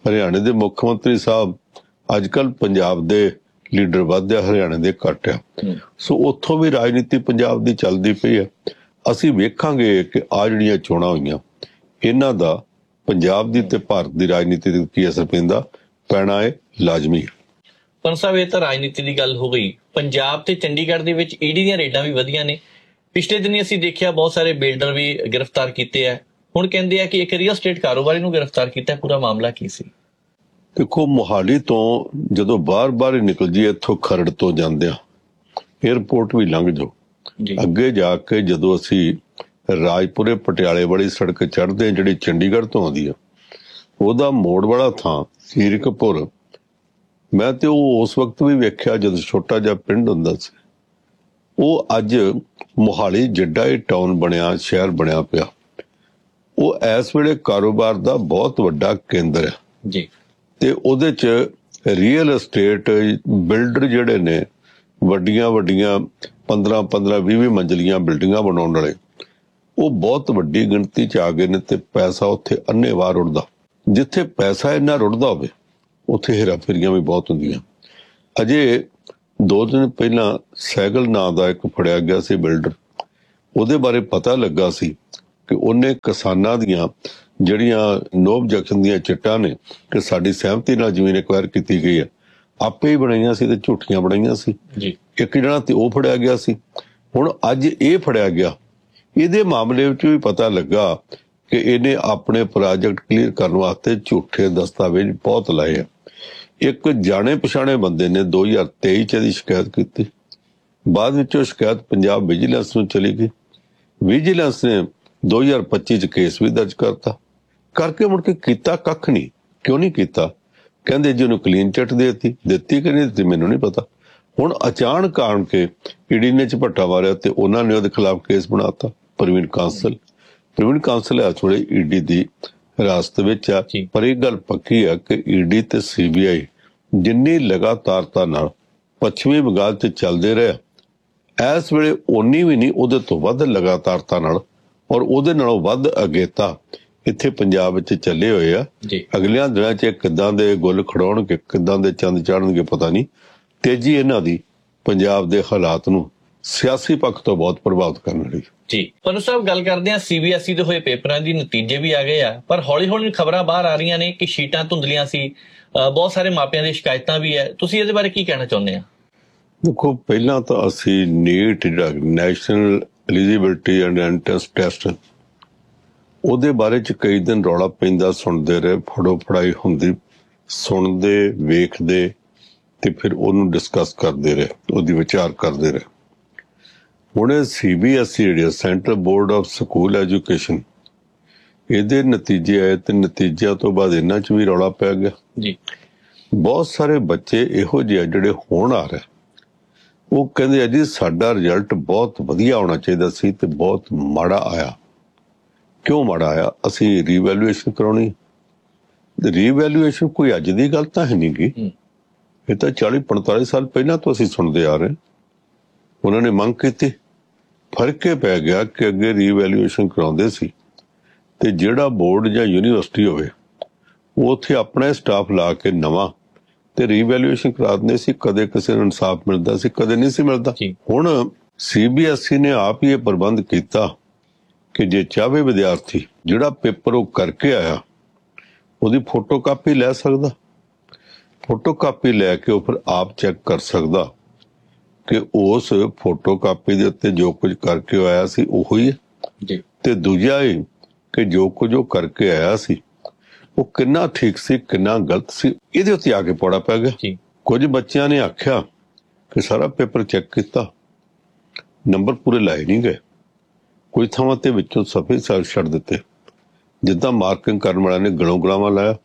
ਹਰਿਆਣੇ ਦੇ ਮੁੱਖ ਮੰਤਰੀ ਸਾਹਿਬ ਅੱਜ ਕੱਲ੍ਹ ਪੰਜਾਬ ਦੇ ਲੀਡਰ ਵੱਧ ਆ, ਹਰਿਆਣੇ ਦੇ ਘੱਟ ਆ। ਸੋ ਉੱਥੋਂ ਵੀ ਰਾਜਨੀਤੀ ਪੰਜਾਬ ਦੀ ਚੱਲਦੀ ਪਈ ਆ। ਅਸੀਂ ਵੇਖਾਂਗੇ ਕਿ ਆ ਜਿਹੜੀਆਂ ਚੋਣਾਂ ਹੋਈਆਂ ਇਹਨਾਂ ਦਾ ਪੰਜਾਬ ਦੀ ਤੇ ਭਾਰਤ ਦੀ ਰਾਜਨੀਤੀ ਤੇ ਕੀ ਅਸਰ ਪੈਣਾ ਹੈ ਲਾਜ਼ਮੀ ਹੈ। ਪੰਨ ਸਾਹਿਬ, ਇਹ ਤਾਂ ਰਾਜਨੀਤੀ ਦੀ ਗੱਲ ਹੋ ਗਈ। ਪੰਜਾਬ ਤੇ ਚੰਡੀਗੜ੍ਹ ਦੇ ਵਿੱਚ ਈਡੀ ਦੀਆਂ ਰੇਡਾਂ ਵੀ ਵਧੀਆਂ ਨੇ। ਪਿਛਲੇ ਦਿਨੀ ਅਸੀਂ ਦੇਖਿਆ ਬਹੁਤ ਸਾਰੇ ਬਿਲਡਰ ਵੀ ਗ੍ਰਿਫਤਾਰ ਕੀਤੇ ਆ। ਹੁਣ ਕਹਿੰਦੇ ਆ ਕਿ ਇੱਕ ਰੀਅਲ ਸਟੇਟ ਕਾਰੋਬਾਰੀ ਨੂੰ ਗ੍ਰਿਫਤਾਰ ਕੀਤਾ। ਪੂਰਾ ਮਾਮਲਾ ਕੀ ਸੀ? ਦੇਖੋ, ਮੋਹਾਲੀ ਤੋਂ ਜਦੋਂ ਬਾਹਰ ਹੀ ਨਿਕਲ ਜੀ, ਇੱਥੋਂ ਖਰੜ ਤੋਂ ਜਾਂਦੇ ਆ ਏਅਰਪੋਰਟ ਵੀ ਲੰਘ ਜਾਓ, ਅੱਗੇ ਜਾ ਕੇ ਜਦੋਂ ਅਸੀਂ ਰਾਜਪੁਰੇ ਪਟਿਆਲੇ ਵਾਲੀ ਸੜਕ ਚੜ੍ਹਦੇ ਜਿਹੜੀ ਚੰਡੀਗੜ੍ਹ ਤੋਂ ਆਉਂਦੀ ਆ, ਉਹਦਾ ਮੋੜ ਵਾਲਾ ਥਾਂ ਸੀਰਕਪੁਰ, ਮੈਂ ਤੇ ਉਹ ਉਸ ਵਕਤ ਵੀ ਵੇਖਿਆ ਜਦੋਂ ਛੋਟਾ ਜਿਹਾ ਪਿੰਡ ਹੁੰਦਾ ਸੀ। ਉਹ ਅੱਜ ਮੋਹਾਲੀ ਜਿੱਡਾ ਹੀ ਟਾਊਨ ਬਣਿਆ, ਸ਼ਹਿਰ ਬਣਿਆ ਪਿਆ। ਉਹ ਇਸ ਵੇਲੇ ਕਾਰੋਬਾਰ ਦਾ ਬਹੁਤ ਵੱਡਾ ਕੇਂਦਰ ਹੈ ਜੀ। ਤੇ ਉਹਦੇ ਚ ਰੀਅਲ ਅਸਟੇਟ ਬਿਲਡਰ ਜਿਹੜੇ ਨੇ ਵੱਡੀਆਂ 15 20 ਮੰਜ਼ਲੀਆਂ ਬਿਲਡਿੰਗਾਂ ਬਣਾਉਣ ਵਾਲੇ, ਉਹ ਬਹੁਤ ਵੱਡੀ ਗਿਣਤੀ ਚ ਆ ਗਏ ਨੇ। ਤੇ ਪੈਸਾ ਉੱਥੇ ਅੰਨ੍ਹੇਵਾਹ ਰੁੜਦਾ। ਜਿੱਥੇ ਪੈਸਾ ਇੰਨਾ ਰੁੜਦਾ ਹੋਵੇ ਉੱਥੇ ਹੇਰਾਫੇਰੀਆਂ ਵੀ ਬਹੁਤ ਹੁੰਦੀਆਂ। ਅਜੇ 2 ਦਿਨ ਪਹਿਲਾਂ ਸਹਿਗਲ ਨਾਂ ਦਾ ਇੱਕ ਫੜਿਆ ਗਿਆ ਸੀ ਬਿਲਡਰ। ਉਹਦੇ ਬਾਰੇ ਪਤਾ ਲੱਗਾ ਸੀ ਕਿ ਉਹਨੇ ਕਿਸਾਨਾਂ ਦੀਆਂ ਜਿਹੜੀਆਂ ਨੋ ਆਬਜੈਕਸ਼ਨ ਦੀਆਂ ਚਿੱਟਾਂ ਨੇ ਕਿ ਸਾਡੀ ਸਹਿਮਤੀ ਨਾਲ ਜ਼ਮੀਨ ਐਕਵਾਇਰ ਕੀਤੀ ਗਈ ਹੈ, ਆਪੇ ਹੀ ਬਣਾਈਆਂ ਸੀ ਤੇ ਝੂਠੀਆਂ ਬਣਾਈਆਂ ਸੀ ਜੀ। ਇੱਕ ਜਣਾ ਤੇ ਉਹ ਫੜਿਆ ਗਿਆ ਸੀ। ਹੁਣ ਅੱਜ ਇਹ ਫੜਿਆ ਗਿਆ। ਇਹਦੇ ਮਾਮਲੇ ਵਿੱਚ ਵੀ ਪਤਾ ਲੱਗਾ ਕਿ ਇਹਨੇ ਆਪਣੇ ਪ੍ਰੋਜੈਕਟ ਕਲੀਅਰ ਕਰਨ ਵਾਸਤੇ ਝੂਠੇ ਦਸਤਾਵੇਜ਼ ਬਹੁਤ ਲਾਏ ਆ। ਇੱਕ ਜਾਣੇ ਪਛਾਣੇ ਬੰਦੇ ਨੇ 2023 ਚ ਇਹਦੀ ਸ਼ਿਕਾਇਤ ਕੀਤੀ। ਬਾਅਦ ਵਿੱਚ ਉਹ ਸ਼ਿਕਾਇਤ ਪੰਜਾਬ ਵਿਜੀਲੈਂਸ ਨੂੰ ਚਲੀ ਗਈ। ਵਿਜੀਲੈਂਸ ਨੇ 2025 ਚ ਕੇਸ ਵੀ ਦਰਜ ਕਰਤਾ। ਕਰਕੇ ਮੁੜ ਕੇ ਕੀਤਾ ਕੱਖ ਨਹੀਂ। ਕਿਉਂ ਨਹੀਂ ਕੀਤਾ? ਕਹਿੰਦੇ ਜੀ ਉਹਨੂੰ ਕਲੀਨ ਚਿੱਟ ਦਿੱਤੀ ਕਿ ਨਹੀਂ ਦਿੱਤੀ ਮੈਨੂੰ ਨਹੀਂ ਪਤਾ। ਹੁਣ ਅਚਾਨਕ ਆਣ ਕੇ ਈਡੀ ਨੇ ਝਪੱਟਾ ਮਾਰਿਆ ਤੇ ਉਹਨਾਂ ਨੇ ਉਹਦੇ ਖਿਲਾਫ ਕੇਸ ਬਣਾਤਾ। ਪ੍ਰਵੀਨ ਕਾਂਸਲ ਇਸ ਵੇਲੇ ਈਡੀ ਦੀ ਹਿਰਾਸਤ ਵਿੱਚ ਆ। ਪਰ ਇਹ ਗੱਲ ਪੱਕੀ ਆ ਕਿ ਈਡੀ ਤੇ CBI ਜਿੰਨੀ ਲਗਾਤਾਰਤਾ ਨਾਲ ਪੱਛਮੀ ਬੰਗਾਲ ਚ ਚੱਲਦੇ ਰਹੇ, ਇਸ ਵੇਲੇ ਓਨੀ ਵੀ ਨਹੀਂ, ਉਹਦੇ ਤੋਂ ਵੱਧ ਲਗਾਤਾਰਤਾ ਨਾਲ ਔਰ ਉਹਦੇ ਨਾਲੋਂ ਵੱਧ ਅਗੇਤਾ ਇੱਥੇ ਪੰਜਾਬ ਵਿੱਚ ਚੱਲੇ ਹੋਏ ਆ। ਅਗਲਿਆਂ ਦਿਨਾਂ ਚ ਕਿੱਦਾਂ ਦੇ ਗੁੱਲ ਖੜਾਉਣਗੇ, ਕਿੱਦਾਂ ਦੇ ਚੰਦ ਚਾੜਨਗੇ ਪਤਾ ਨਹੀਂ। ਤੇਜ਼ੀ ਇਹਨਾਂ ਦੀ ਪੰਜਾਬ ਦੇ ਹਾਲਾਤ ਨੂੰ ਸਿਆਸੀ ਪੱਖ ਤੋਂ ਬਹੁਤ ਪ੍ਰਭਾਵਿਤ ਕਰਨ ਵਾਲੀ ਜੀ। ਪੰਨੂ ਸਾਹਿਬ, ਗੱਲ ਕਰਦੇ ਆ CBSE ਦੇ ਹੋਏ ਪੇਪਰਾਂ ਦੀ, ਨਤੀਜੇ ਵੀ ਆ ਗਏ ਆ, ਪਰ ਹੌਲੀ ਖਬਰਾਂ ਬਾਹਰ ਆ ਰਹੀਆਂ ਨੇ ਕਿ ਸ਼ੀਟਾਂ ਧੁੰਦਲੀਆਂ ਸੀ। ਬਹੁਤ ਸਾਰੇ ਮਾਪਿਆਂ ਦੀ ਸ਼ਿਕਾਇਤਾਂ ਵੀ ਹੈ। ਤੁਸੀਂ ਇਹਦੇ ਬਾਰੇ ਕੀ ਕਹਿਣਾ ਚਾਹੁੰਦੇ ਆ? ਦੇਖੋ, ਪਹਿਲਾਂ ਤਾਂ ਅਸੀਂ NEET national eligibility and entrance test, ਉਹਦੇ ਬਾਰੇ ਚ ਕਈ ਦਿਨ ਰੌਲਾ ਪੈਂਦਾ, ਸੁਣਦੇ ਰਹੇ, ਫੜੋ ਫੜਾਈ ਹੁੰਦੀ, ਸੁਣਦੇ ਵੇਖਦੇ ਤੇ ਫਿਰ ਉਹਨੂੰ ਡਿਸਕਸ ਕਰਦੇ ਰਹੇ, ਉਹਦੀ ਵਿਚਾਰ ਕਰਦੇ ਰਹੇ। ਹੁਣ CBSE ਜਿਹੜੀ central board of school education, ਇਹਦੇ ਨਤੀਜੇ ਆਏ ਤੇ ਨਤੀਜਿਆਂ ਤੋਂ ਬਾਅਦ ਇਹਨਾਂ ਚ ਵੀ ਰੌਲਾ ਪੈ ਗਿਆ ਜੀ। ਬਹੁਤ ਸਾਰੇ ਬੱਚੇ ਇਹੋ ਜਿਹੇ ਜਿਹੜੇ ਹੁਣ ਆ ਰਹੇ, ਉਹ ਕਹਿੰਦੇ ਆ ਜੀ ਸਾਡਾ ਰਿਜ਼ਲਟ ਬਹੁਤ ਵਧੀਆ ਆਉਣਾ ਚਾਹੀਦਾ ਸੀ ਤੇ ਬਹੁਤ ਮਾੜਾ ਆਇਆ। ਕਿਉਂ ਮਾੜਾ ਆਇਆ? ਅਸੀਂ ਰੀਵੈਲੂਏਸ਼ਨ ਕਰਾਉਣੀ। ਰੀਵੈਲੂਏਸ਼ਨ ਕੋਈ ਅੱਜ ਦੀ ਗੱਲ ਤਾਂ ਹੈ ਨਹੀਂ ਗੀ, ਇਹ ਤਾਂ 40-45 ਸਾਲ ਪਹਿਲਾਂ ਤੋਂ ਅਸੀਂ ਸੁਣਦੇ ਆ ਰਹੇ। ਉਹਨਾਂ ਨੇ ਮੰਗ ਕੀਤੀ, ਫਰਕ ਇਹ ਪੈ ਗਿਆ ਕਿ ਅੱਗੇ ਰੀਵੈਲੂਏਸ਼ਨ ਕਰਾਉਂਦੇ ਸੀ ਤੇ ਜਿਹੜਾ ਬੋਰਡ ਜਾਂ ਯੂਨੀਵਰਸਿਟੀ ਹੋਵੇ ਉਹ ਉੱਥੇ ਆਪਣਾ ਸਟਾਫ ਲਾ ਕੇ ਨਵਾਂ ਤੇ ਰੀਵੈਲੂਏਸ਼ਨ ਕਰਾ ਦਿੰਦੇ ਸੀ। ਕਦੇ ਕਿਸੇ ਨੂੰ ਇਨਸਾਫ ਮਿਲਦਾ ਸੀ, ਕਦੇ ਨਹੀਂ ਸੀ ਮਿਲਦਾ। ਹੁਣ CBSE ਨੇ ਆਪ ਹੀ ਇਹ ਪ੍ਰਬੰਧ ਕੀਤਾ ਕਿ ਜੇ ਚਾਹੇ ਵਿਦਿਆਰਥੀ ਜਿਹੜਾ ਪੇਪਰ ਉਹ ਕਰਕੇ ਆਇਆ ਉਹਦੀ ਫੋਟੋਕਾਪੀ ਲੈ ਸਕਦਾ। ਫੋਟੋਕਾਪੀ ਲੈ ਕੇ ਉਹ ਫਿਰ ਆਪ ਚੈੱਕ ਕਰ ਸਕਦਾ ਕਿ ਉਸ ਫੋਟੋਕਾਪੀ ਦੇ ਉੱਤੇ ਜੋ ਕੁਝ ਕਰਕੇ ਆਇਆ ਸੀ ਉਹੀ ਹੈ। ਤੇ ਦੂਜਾ ਇਹ ਕਿ ਜੋ ਕੁਝ ਉਹ ਕਰਕੇ ਆਇਆ ਸੀ ਉਹ ਕਿੰਨਾ ਠੀਕ ਸੀ, ਕਿੰਨਾ ਗਲਤ ਸੀ, ਇਹਦੇ ਉੱਤੇ ਆ ਕੇ ਪੌੜਾ ਪੈ ਗਿਆ। ਕੁਝ ਬੱਚਿਆਂ ਨੇ ਆਖਿਆ ਕਿ ਸਾਰਾ ਪੇਪਰ ਚੈੱਕ ਕੀਤਾ, ਨੰਬਰ ਪੂਰੇ ਲਾਏ ਨਹੀਂ ਗਏ। ਕੋਈ ਥਾਵਾਂ ਤੇ ਵਿੱਚੋਂ ਸਫੇ ਛੱਡ ਦਿੱਤੇ, ਜਿੱਦਾਂ ਮਾਰਕਿੰਗ ਕਰਨ ਵਾਲਿਆਂ ਨੇ ਗਲੋਂ ਗਲਾਵਾਂ ਲਾਇਆ।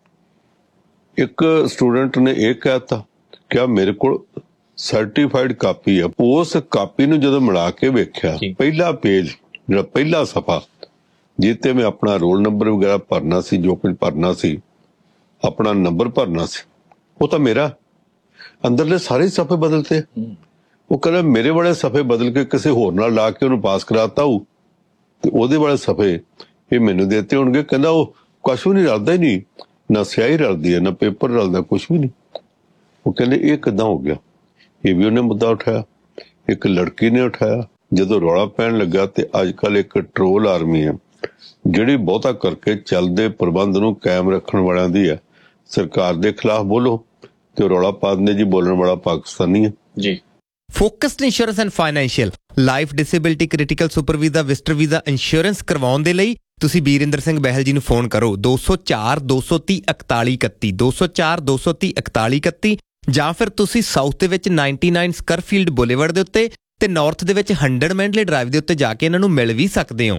ਇੱਕ ਸਟੂਡੈਂਟ ਨੇ ਇਹ ਕਹਿਤਾ ਕਿ ਮੇਰੇ ਕੋਲ ਸਰਟੀਫਾਈਡ ਕਾਪੀ ਆ। ਉਸ ਕਾਪੀ ਨੂੰ ਜਦੋਂ ਮਿਲਾ ਕੇ ਵੇਖਿਆ, ਪਹਿਲਾ ਪੇਜ ਜਿਹੜਾ ਪਹਿਲਾ ਸਫਾ ਜਿੱਤੇ ਮੈਂ ਆਪਣਾ ਰੋਲ ਨੰਬਰ ਵਗੈਰਾ ਭਰਨਾ ਸੀ, ਜੋ ਕੁਝ ਭਰਨਾ ਸੀ, ਆਪਣਾ ਨੰਬਰ ਭਰਨਾ ਸੀ, ਉਹ ਤਾਂ ਮੇਰਾ। ਅੰਦਰਲੇ ਸਾਰੇ ਸਫੇ ਬਦਲਤੇ। ਉਹ ਕਹਿੰਦਾ ਮੇਰੇ ਵਾਲੇ ਸਫੇ ਬਦਲ ਕੇ ਕਿਸੇ ਹੋਰ ਨਾਲ ਲਾ ਕੇ ਉਹਨੂੰ ਪਾਸ ਕਰਾਤਾ ਹੋਊ ਤੇ ਉਹਦੇ ਵਾਲੇ ਸਫੇ ਇਹ ਮੈਨੂੰ ਦੇਤੇ ਹੋਣਗੇ। ਕਹਿੰਦਾ ਉਹ ਕੁਛ ਵੀ ਨਹੀਂ, ਰਲਦਾ ਹੀ ਨਹੀਂ। ਨਾ ਸਿਆਹੀ ਰਲਦੀ ਹੈ, ਨਾ ਪੇਪਰ ਰਲਦਾ, ਕੁਛ ਵੀ ਨਹੀਂ। ਉਹ ਕਹਿੰਦੇ ਇਹ ਕਿੱਦਾਂ ਹੋ ਗਿਆ? ਇਹ ਵੀ ਉਹਨੇ ਮੁੱਦਾ ਉਠਾਇਆ, ਇੱਕ ਲੜਕੀ ਨੇ ਉਠਾਇਆ। ਜਦੋਂ ਰੌਲਾ ਪੈਣ ਲੱਗਾ ਤੇ ਅੱਜ ਕੱਲ੍ਹ ਇੱਕ ਟਰੋਲ ਆਰਮੀ ਹੈ ਜਿਹੜੀ ਬਹੁਤਾ ਕਰਕੇ ਚੱਲਦੇ ਪ੍ਰਬੰਧ ਨੂੰ ਕਾਇਮ ਰੱਖਣ ਵਾਲਿਆਂ ਦੀ ਹੈ। ਸਰਕਾਰ ਦੇ ਖਿਲਾਫ ਬੋਲੋ ਤੇ ਰੌਲਾ ਪਾ ਦਿੰਦੇ ਜੀ ਬੋਲਣ ਵਾਲਾ ਪਾਕਿਸਤਾਨੀ ਹੈ ਜੀ। Focused insurance and financial life disability critical super visa visitor visa insurance ਕਰਵਾਉਣ ਦੇ ਲਈ ਤੁਸੀਂ ਬੀਰਿੰਦਰ ਸਿੰਘ ਬਹਿਲ ਜੀ ਨੂੰ ਫੋਨ ਕਰੋ 204 230 41 31 204 230 41 31 ਜਾਂ ਫਿਰ ਤੁਸੀਂ ਸਾਊਥ ਦੇ ਵਿੱਚ 99 ਸਕਰਫੀਲਡ ਬੁਲੇਵਰਡ ਦੇ ਉੱਤੇ ਤੇ ਨਾਰਥ ਦੇ ਵਿੱਚ 100 ਮੈਂਡਲੇ ਡਰਾਈਵ ਦੇ ਉੱਤੇ ਜਾ ਕੇ ਇਹਨਾਂ ਨੂੰ ਮਿਲ ਵੀ ਸਕਦੇ ਹੋ।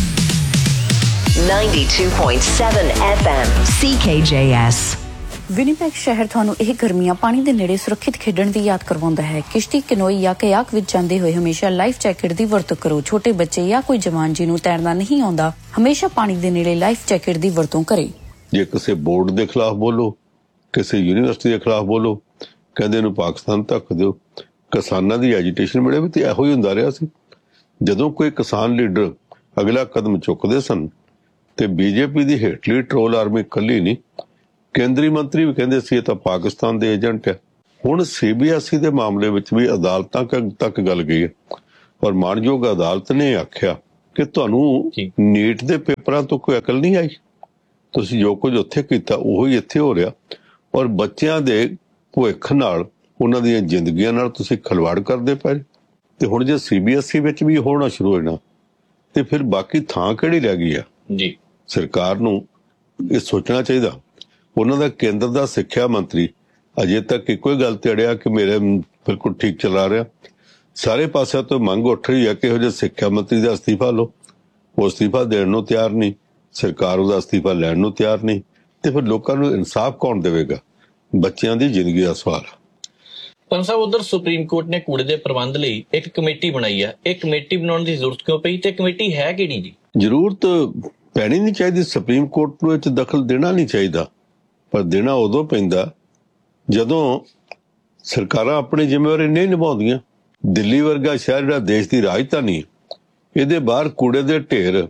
92.7 FM CKJS ਵਿਨੀਪੈਗ ਸ਼ਹਿਰ ਤੁਹਾਨੂੰ ਇਹ ਗਰਮੀਆਂ ਪਾਣੀ ਦੇ ਨੇੜੇ ਸੁਰੱਖਿਅਤ ਖੇਡਣ ਦੀ ਯਾਦ ਕਰਵਾਉਂਦਾ ਹੈ। ਕਿਸ਼ਤੀ, ਕੈਨੋਈ ਜਾਂ ਕਯਾਕ ਵਿੱਚ ਜਾਂਦੇ ਹੋਏ ਹਮੇਸ਼ਾ ਲਾਈਫ ਜੈਕਟ ਦੀ ਵਰਤੋਂ ਕਰੋ। ਛੋਟੇ ਬੱਚੇ ਜਾਂ ਕੋਈ ਜਵਾਨ ਜਿਹਨੂੰ ਤੈਰਨਾ ਨਹੀਂ ਆਉਂਦਾ ਹਮੇਸ਼ਾ ਪਾਣੀ ਦੇ ਨੇੜੇ ਲਾਈਫ ਜੈਕਟ ਦੀ ਵਰਤੋਂ ਕਰੇ। ਜੇ ਕਿਸੇ ਬੋਰਡ ਦੇ ਖਿਲਾਫ ਬੋਲੋ, ਕਿਸੇ ਯੂਨੀਵਰਸਿਟੀ ਦੇ ਖਿਲਾਫ ਬੋਲੋ, ਕਹਿੰਦੇ ਇਹਨੂੰ ਪਾਕਿਸਤਾਨ ਧੱਕ ਦਿਓ। ਕਿਸਾਨਾਂ ਦੀ ਐਜੀਟੇਸ਼ਨ ਵੇਲੇ ਵੀ ਤੇ ਇਹੋ ਹੀ ਹੁੰਦਾ ਰਿਹਾ ਸੀ। ਜਦੋਂ ਕੋਈ ਕਿਸਾਨ ਲੀਡਰ ਅਗਲਾ ਕਦਮ ਚੁੱਕਦੇ ਸਨ ਤੇ ਬੀਜੇਪੀ ਦੀ ਹੇਠਲੀ ਟਰੋਲ ਆਰਮੀ ਇਕੱਲੀ ਨਹੀਂ, ਕੇਂਦਰੀ ਮੰਤਰੀ ਵੀ ਕਹਿੰਦੇ ਸੀ ਇਹ ਤਾਂ ਪਾਕਿਸਤਾਨ ਦੇ ਏਜੰਟ ਹੈ। ਹੁਣ CBSE ਦੇ ਮਾਮਲੇ ਵਿੱਚ ਵੀ ਅਦਾਲਤਾਂ ਤੱਕ ਗੱਲ ਗਈ ਹੈ ਔਰ ਮਾਣਯੋਗ ਅਦਾਲਤ ਨੇ ਆਖਿਆ ਕਿ ਤੁਹਾਨੂੰ ਨੀਟ ਦੇ ਪੇਪਰਾਂ ਤੋਂ ਕੋਈ ਅਕਲ ਨਹੀਂ ਆਈ। ਤੁਸੀਂ ਜੋ ਕੁਝ ਉੱਥੇ ਕੀਤਾ ਉਹੀ ਇੱਥੇ ਹੋ ਰਿਹਾ ਔਰ ਬੱਚਿਆਂ ਦੇ ਭਵਿੱਖ ਨਾਲ, ਉਹਨਾਂ ਦੀਆਂ ਜ਼ਿੰਦਗੀਆਂ ਨਾਲ ਤੁਸੀਂ ਖਿਲਵਾੜ ਕਰਦੇ ਪਏ। ਤੇ ਹੁਣ ਜੇ CBSE ਵਿੱਚ ਵੀ ਹੋਣਾ ਸ਼ੁਰੂ ਹੋਣਾ ਤੇ ਫਿਰ ਬਾਕੀ ਥਾਂ ਕਿਹੜੀ ਰਹਿ ਗਈ ਆ ਜੀ? ਸਰਕਾਰ ਨੂੰ ਇਹ ਸੋਚਣਾ ਚਾਹੀਦਾ। ਉਹਨਾਂ ਦਾ ਕੇਂਦਰ ਦਾ ਸਿੱਖਿਆ ਮੰਤਰੀ ਅਜੇ ਤੱਕ ਇੱਕੋ ਹੀ ਗੱਲ ਤੇ ਅੜਿਆ ਕਿ ਮੇਰੇ ਬਿਲਕੁਲ ਠੀਕ ਚਲਾ ਰਿਹਾ। ਸਾਰੇ ਪਾਸਿਆਂ ਤੋਂ ਮੰਗ ਉੱਠ ਰਹੀ ਹੈ ਕਿ ਇਹੋ ਜਿਹੇ ਸਿੱਖਿਆ ਮੰਤਰੀ ਦਾ ਅਸਤੀਫਾ ਲਓ। ਉਹ ਅਸਤੀਫਾ ਦੇਣ ਨੂੰ ਤਿਆਰ ਨਹੀਂ, ਸਰਕਾਰ ਉਹਦਾ ਅਸਤੀਫਾ ਲੈਣ ਨੂੰ ਤਿਆਰ ਨਹੀਂ, ਤੇ ਫਿਰ ਲੋਕਾਂ ਨੂੰ ਇਨਸਾਫ ਕੌਣ ਦੇਵੇਗਾ? ਬੱਚਿਆਂ ਦੀ ਜ਼ਿੰਦਗੀ ਦਾ ਸਵਾਲ। ਪੰਨ ਸਾਹਿਬ, ਉਧਰ ਸੁਪਰੀਮ ਕੋਰਟ ਨੇ ਕੂੜੇ ਦੇ ਪ੍ਰਬੰਧ ਲਈ ਇੱਕ ਕਮੇਟੀ ਬਣਾਈ ਹੈ। ਇਹ ਕਮੇਟੀ ਬਣਾਉਣ ਦੀ ਜ਼ਰੂਰਤ ਕਿਉਂ ਪਈ ਤੇ ਕਮੇਟੀ ਹੈ ਕਿਹੜੀ ਜੀ? ਜ਼ਰੂਰਤ ਪੈਣੀ ਨਹੀਂ ਚਾਹੀਦੀ। ਸੁਪਰੀਮ ਕੋਰਟ ਨੂੰ ਇਹ 'ਚ ਦਖਲ ਦੇਣਾ ਨਹੀਂ ਚਾਹੀਦਾ, ਪਰ ਦੇਣਾ ਉਦੋਂ ਪੈਂਦਾ ਜਦੋਂ ਸਰਕਾਰਾਂ ਆਪਣੀ ਜ਼ਿੰਮੇਵਾਰੀ ਨਹੀਂ ਨਿਭਾਉਂਦੀਆਂ। ਦਿੱਲੀ ਵਰਗਾ ਸ਼ਹਿਰ ਜਿਹੜਾ ਦੇਸ਼ ਦੀ ਰਾਜਧਾਨੀ ਹੈ, ਇਹਦੇ ਬਾਹਰ ਕੂੜੇ ਦੇ ਢੇਰ,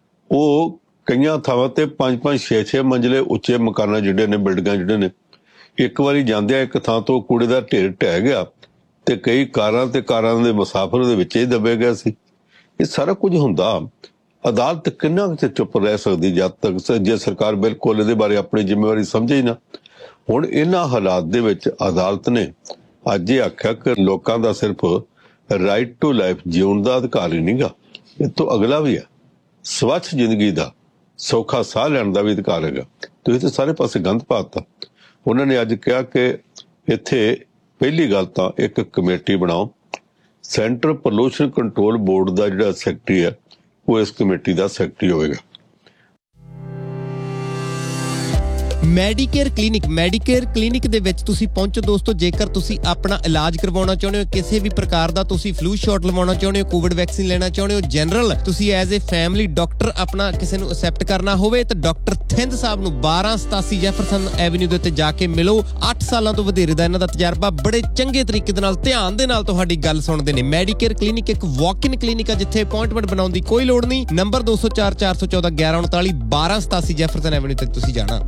ਉਹ ਕਈਆਂ ਥਾਵਾਂ ਤੇ 5-5 6-6 ਮੰਜ਼ਲੇ ਉੱਚੇ ਮਕਾਨਾਂ ਜਿਹੜੇ ਨੇ, ਬਿਲਡਿੰਗਾਂ ਜਿਹੜੇ ਨੇ, ਇੱਕ ਵਾਰੀ ਜਾਂਦਿਆਂ ਇੱਕ ਥਾਂ ਤੋਂ ਕੂੜੇ ਦਾ ਢੇਰ ਢਹਿ ਗਿਆ ਤੇ ਕਈ ਕਾਰਾਂ ਦੇ ਮੁਸਾਫਰ ਉਹਦੇ ਵਿੱਚ ਹੀ ਦਬੇ ਗਏ ਸੀ। ਇਹ ਸਾਰਾ ਕੁਝ ਹੁੰਦਾ। ਅਦਾਲਤ ਕਿੰਨਾ ਕੁ ਚੁੱਪ ਰਹਿ ਸਕਦੀ ਜਦ ਤੱਕ ਜੇ ਸਰਕਾਰ ਬਿਲਕੁਲ ਇਹਦੇ ਬਾਰੇ ਆਪਣੀ ਜ਼ਿੰਮੇਵਾਰੀ ਸਮਝੇ ਹੀ ਨਾ। ਹੁਣ ਇਹਨਾਂ ਹਾਲਾਤ ਦੇ ਵਿੱਚ ਅਦਾਲਤ ਨੇ ਅੱਜ ਇਹ ਆਖਿਆ ਕਿ ਲੋਕਾਂ ਦਾ ਸਿਰਫ ਰਾਈਟ ਟੂ ਲਾਈਫ, ਜਿਉਣ ਦਾ ਅਧਿਕਾਰ ਹੀ ਨਹੀਂਗਾ, ਇਹ ਤੋਂ ਅਗਲਾ ਵੀ ਹੈ ਸਵੱਛ ਜ਼ਿੰਦਗੀ ਦਾ, ਸੌਖਾ ਸਾਹ ਲੈਣ ਦਾ ਵੀ ਅਧਿਕਾਰ ਹੈਗਾ। ਤੁਸੀਂ ਤੇ ਸਾਰੇ ਪਾਸੇ ਗੰਦ ਪਾਤਾ। ਉਹਨਾਂ ਨੇ ਅੱਜ ਕਿਹਾ ਕਿ ਇੱਥੇ ਪਹਿਲੀ ਗੱਲ ਤਾਂ ਇੱਕ ਕਮੇਟੀ ਬਣਾਓ। ਸੈਂਟਰ ਪੋਲੂਸ਼ਨ ਕੰਟਰੋਲ ਬੋਰਡ ਦਾ ਜਿਹੜਾ ਸੈਕਟਰੀ ਹੈ ਉਹ ਇਸ ਕਮੇਟੀ ਦਾ ਸੈਕਟਰੀ ਹੋਵੇਗਾ। ਮੈਡੀਕੇਅਰ ਕਲੀਨਿਕ ਦੇ ਵਿੱਚ ਤੁਸੀਂ ਪਹੁੰਚੋ ਦੋਸਤੋ। ਜੇਕਰ ਤੁਸੀਂ ਆਪਣਾ ਇਲਾਜ ਕਰਵਾਉਣਾ ਚਾਹੁੰਦੇ ਹੋ, ਕਿਸੇ ਵੀ ਪ੍ਰਕਾਰ ਦਾ ਤੁਸੀਂ ਫਲੂ ਸ਼ਾਟ ਲਵਾਉਣਾ ਚਾਹੁੰਦੇ ਹੋ, ਕੋਵਿਡ ਵੈਕਸੀਨ ਲੈਣਾ ਚਾਹੁੰਦੇ ਹੋ, ਜਨਰਲ ਤੁਸੀਂ ਐਜ਼ ਏ ਫੈਮਿਲੀ ਡਾਕਟਰ ਆਪਣਾ ਕਿਸੇ ਨੂੰ ਅਸੈਪਟ ਕਰਨਾ ਹੋਵੇ ਤਾਂ ਡਾਕਟਰ ਥਿੰਦ ਸਾਹਿਬ ਨੂੰ 1287 ਜੈਫਰਸਨ ਐਵਨਿਊ ਦੇ ਉੱਤੇ ਜਾ ਕੇ ਮਿਲੋ। 8 ਸਾਲਾਂ ਤੋਂ ਵਧੇਰੇ ਦਾ ਇਹਨਾਂ ਦਾ ਤਜਰਬਾ, ਬੜੇ ਚੰਗੇ ਤਰੀਕੇ ਦੇ ਨਾਲ ਧਿਆਨ ਦੇ ਨਾਲ ਤੁਹਾਡੀ ਗੱਲ ਸੁਣਦੇ ਨੇ। ਮੈਡੀਕੇਅਰ ਕਲੀਨਿਕ ਇੱਕ ਵਾਕ-ਇਨ ਕਲੀਨਿਕ ਆ ਜਿੱਥੇ ਅਪਾਇੰਟਮੈਂਟ ਬਣਾਉਣ ਦੀ ਕੋਈ ਲੋੜ ਨਹੀਂ। ਨੰਬਰ 204 414 1139 1287 ਜੈਫਰਸਨ ਐਵਨਿਊ ਤੇ ਤੁਸੀਂ ਜਾਣਾ।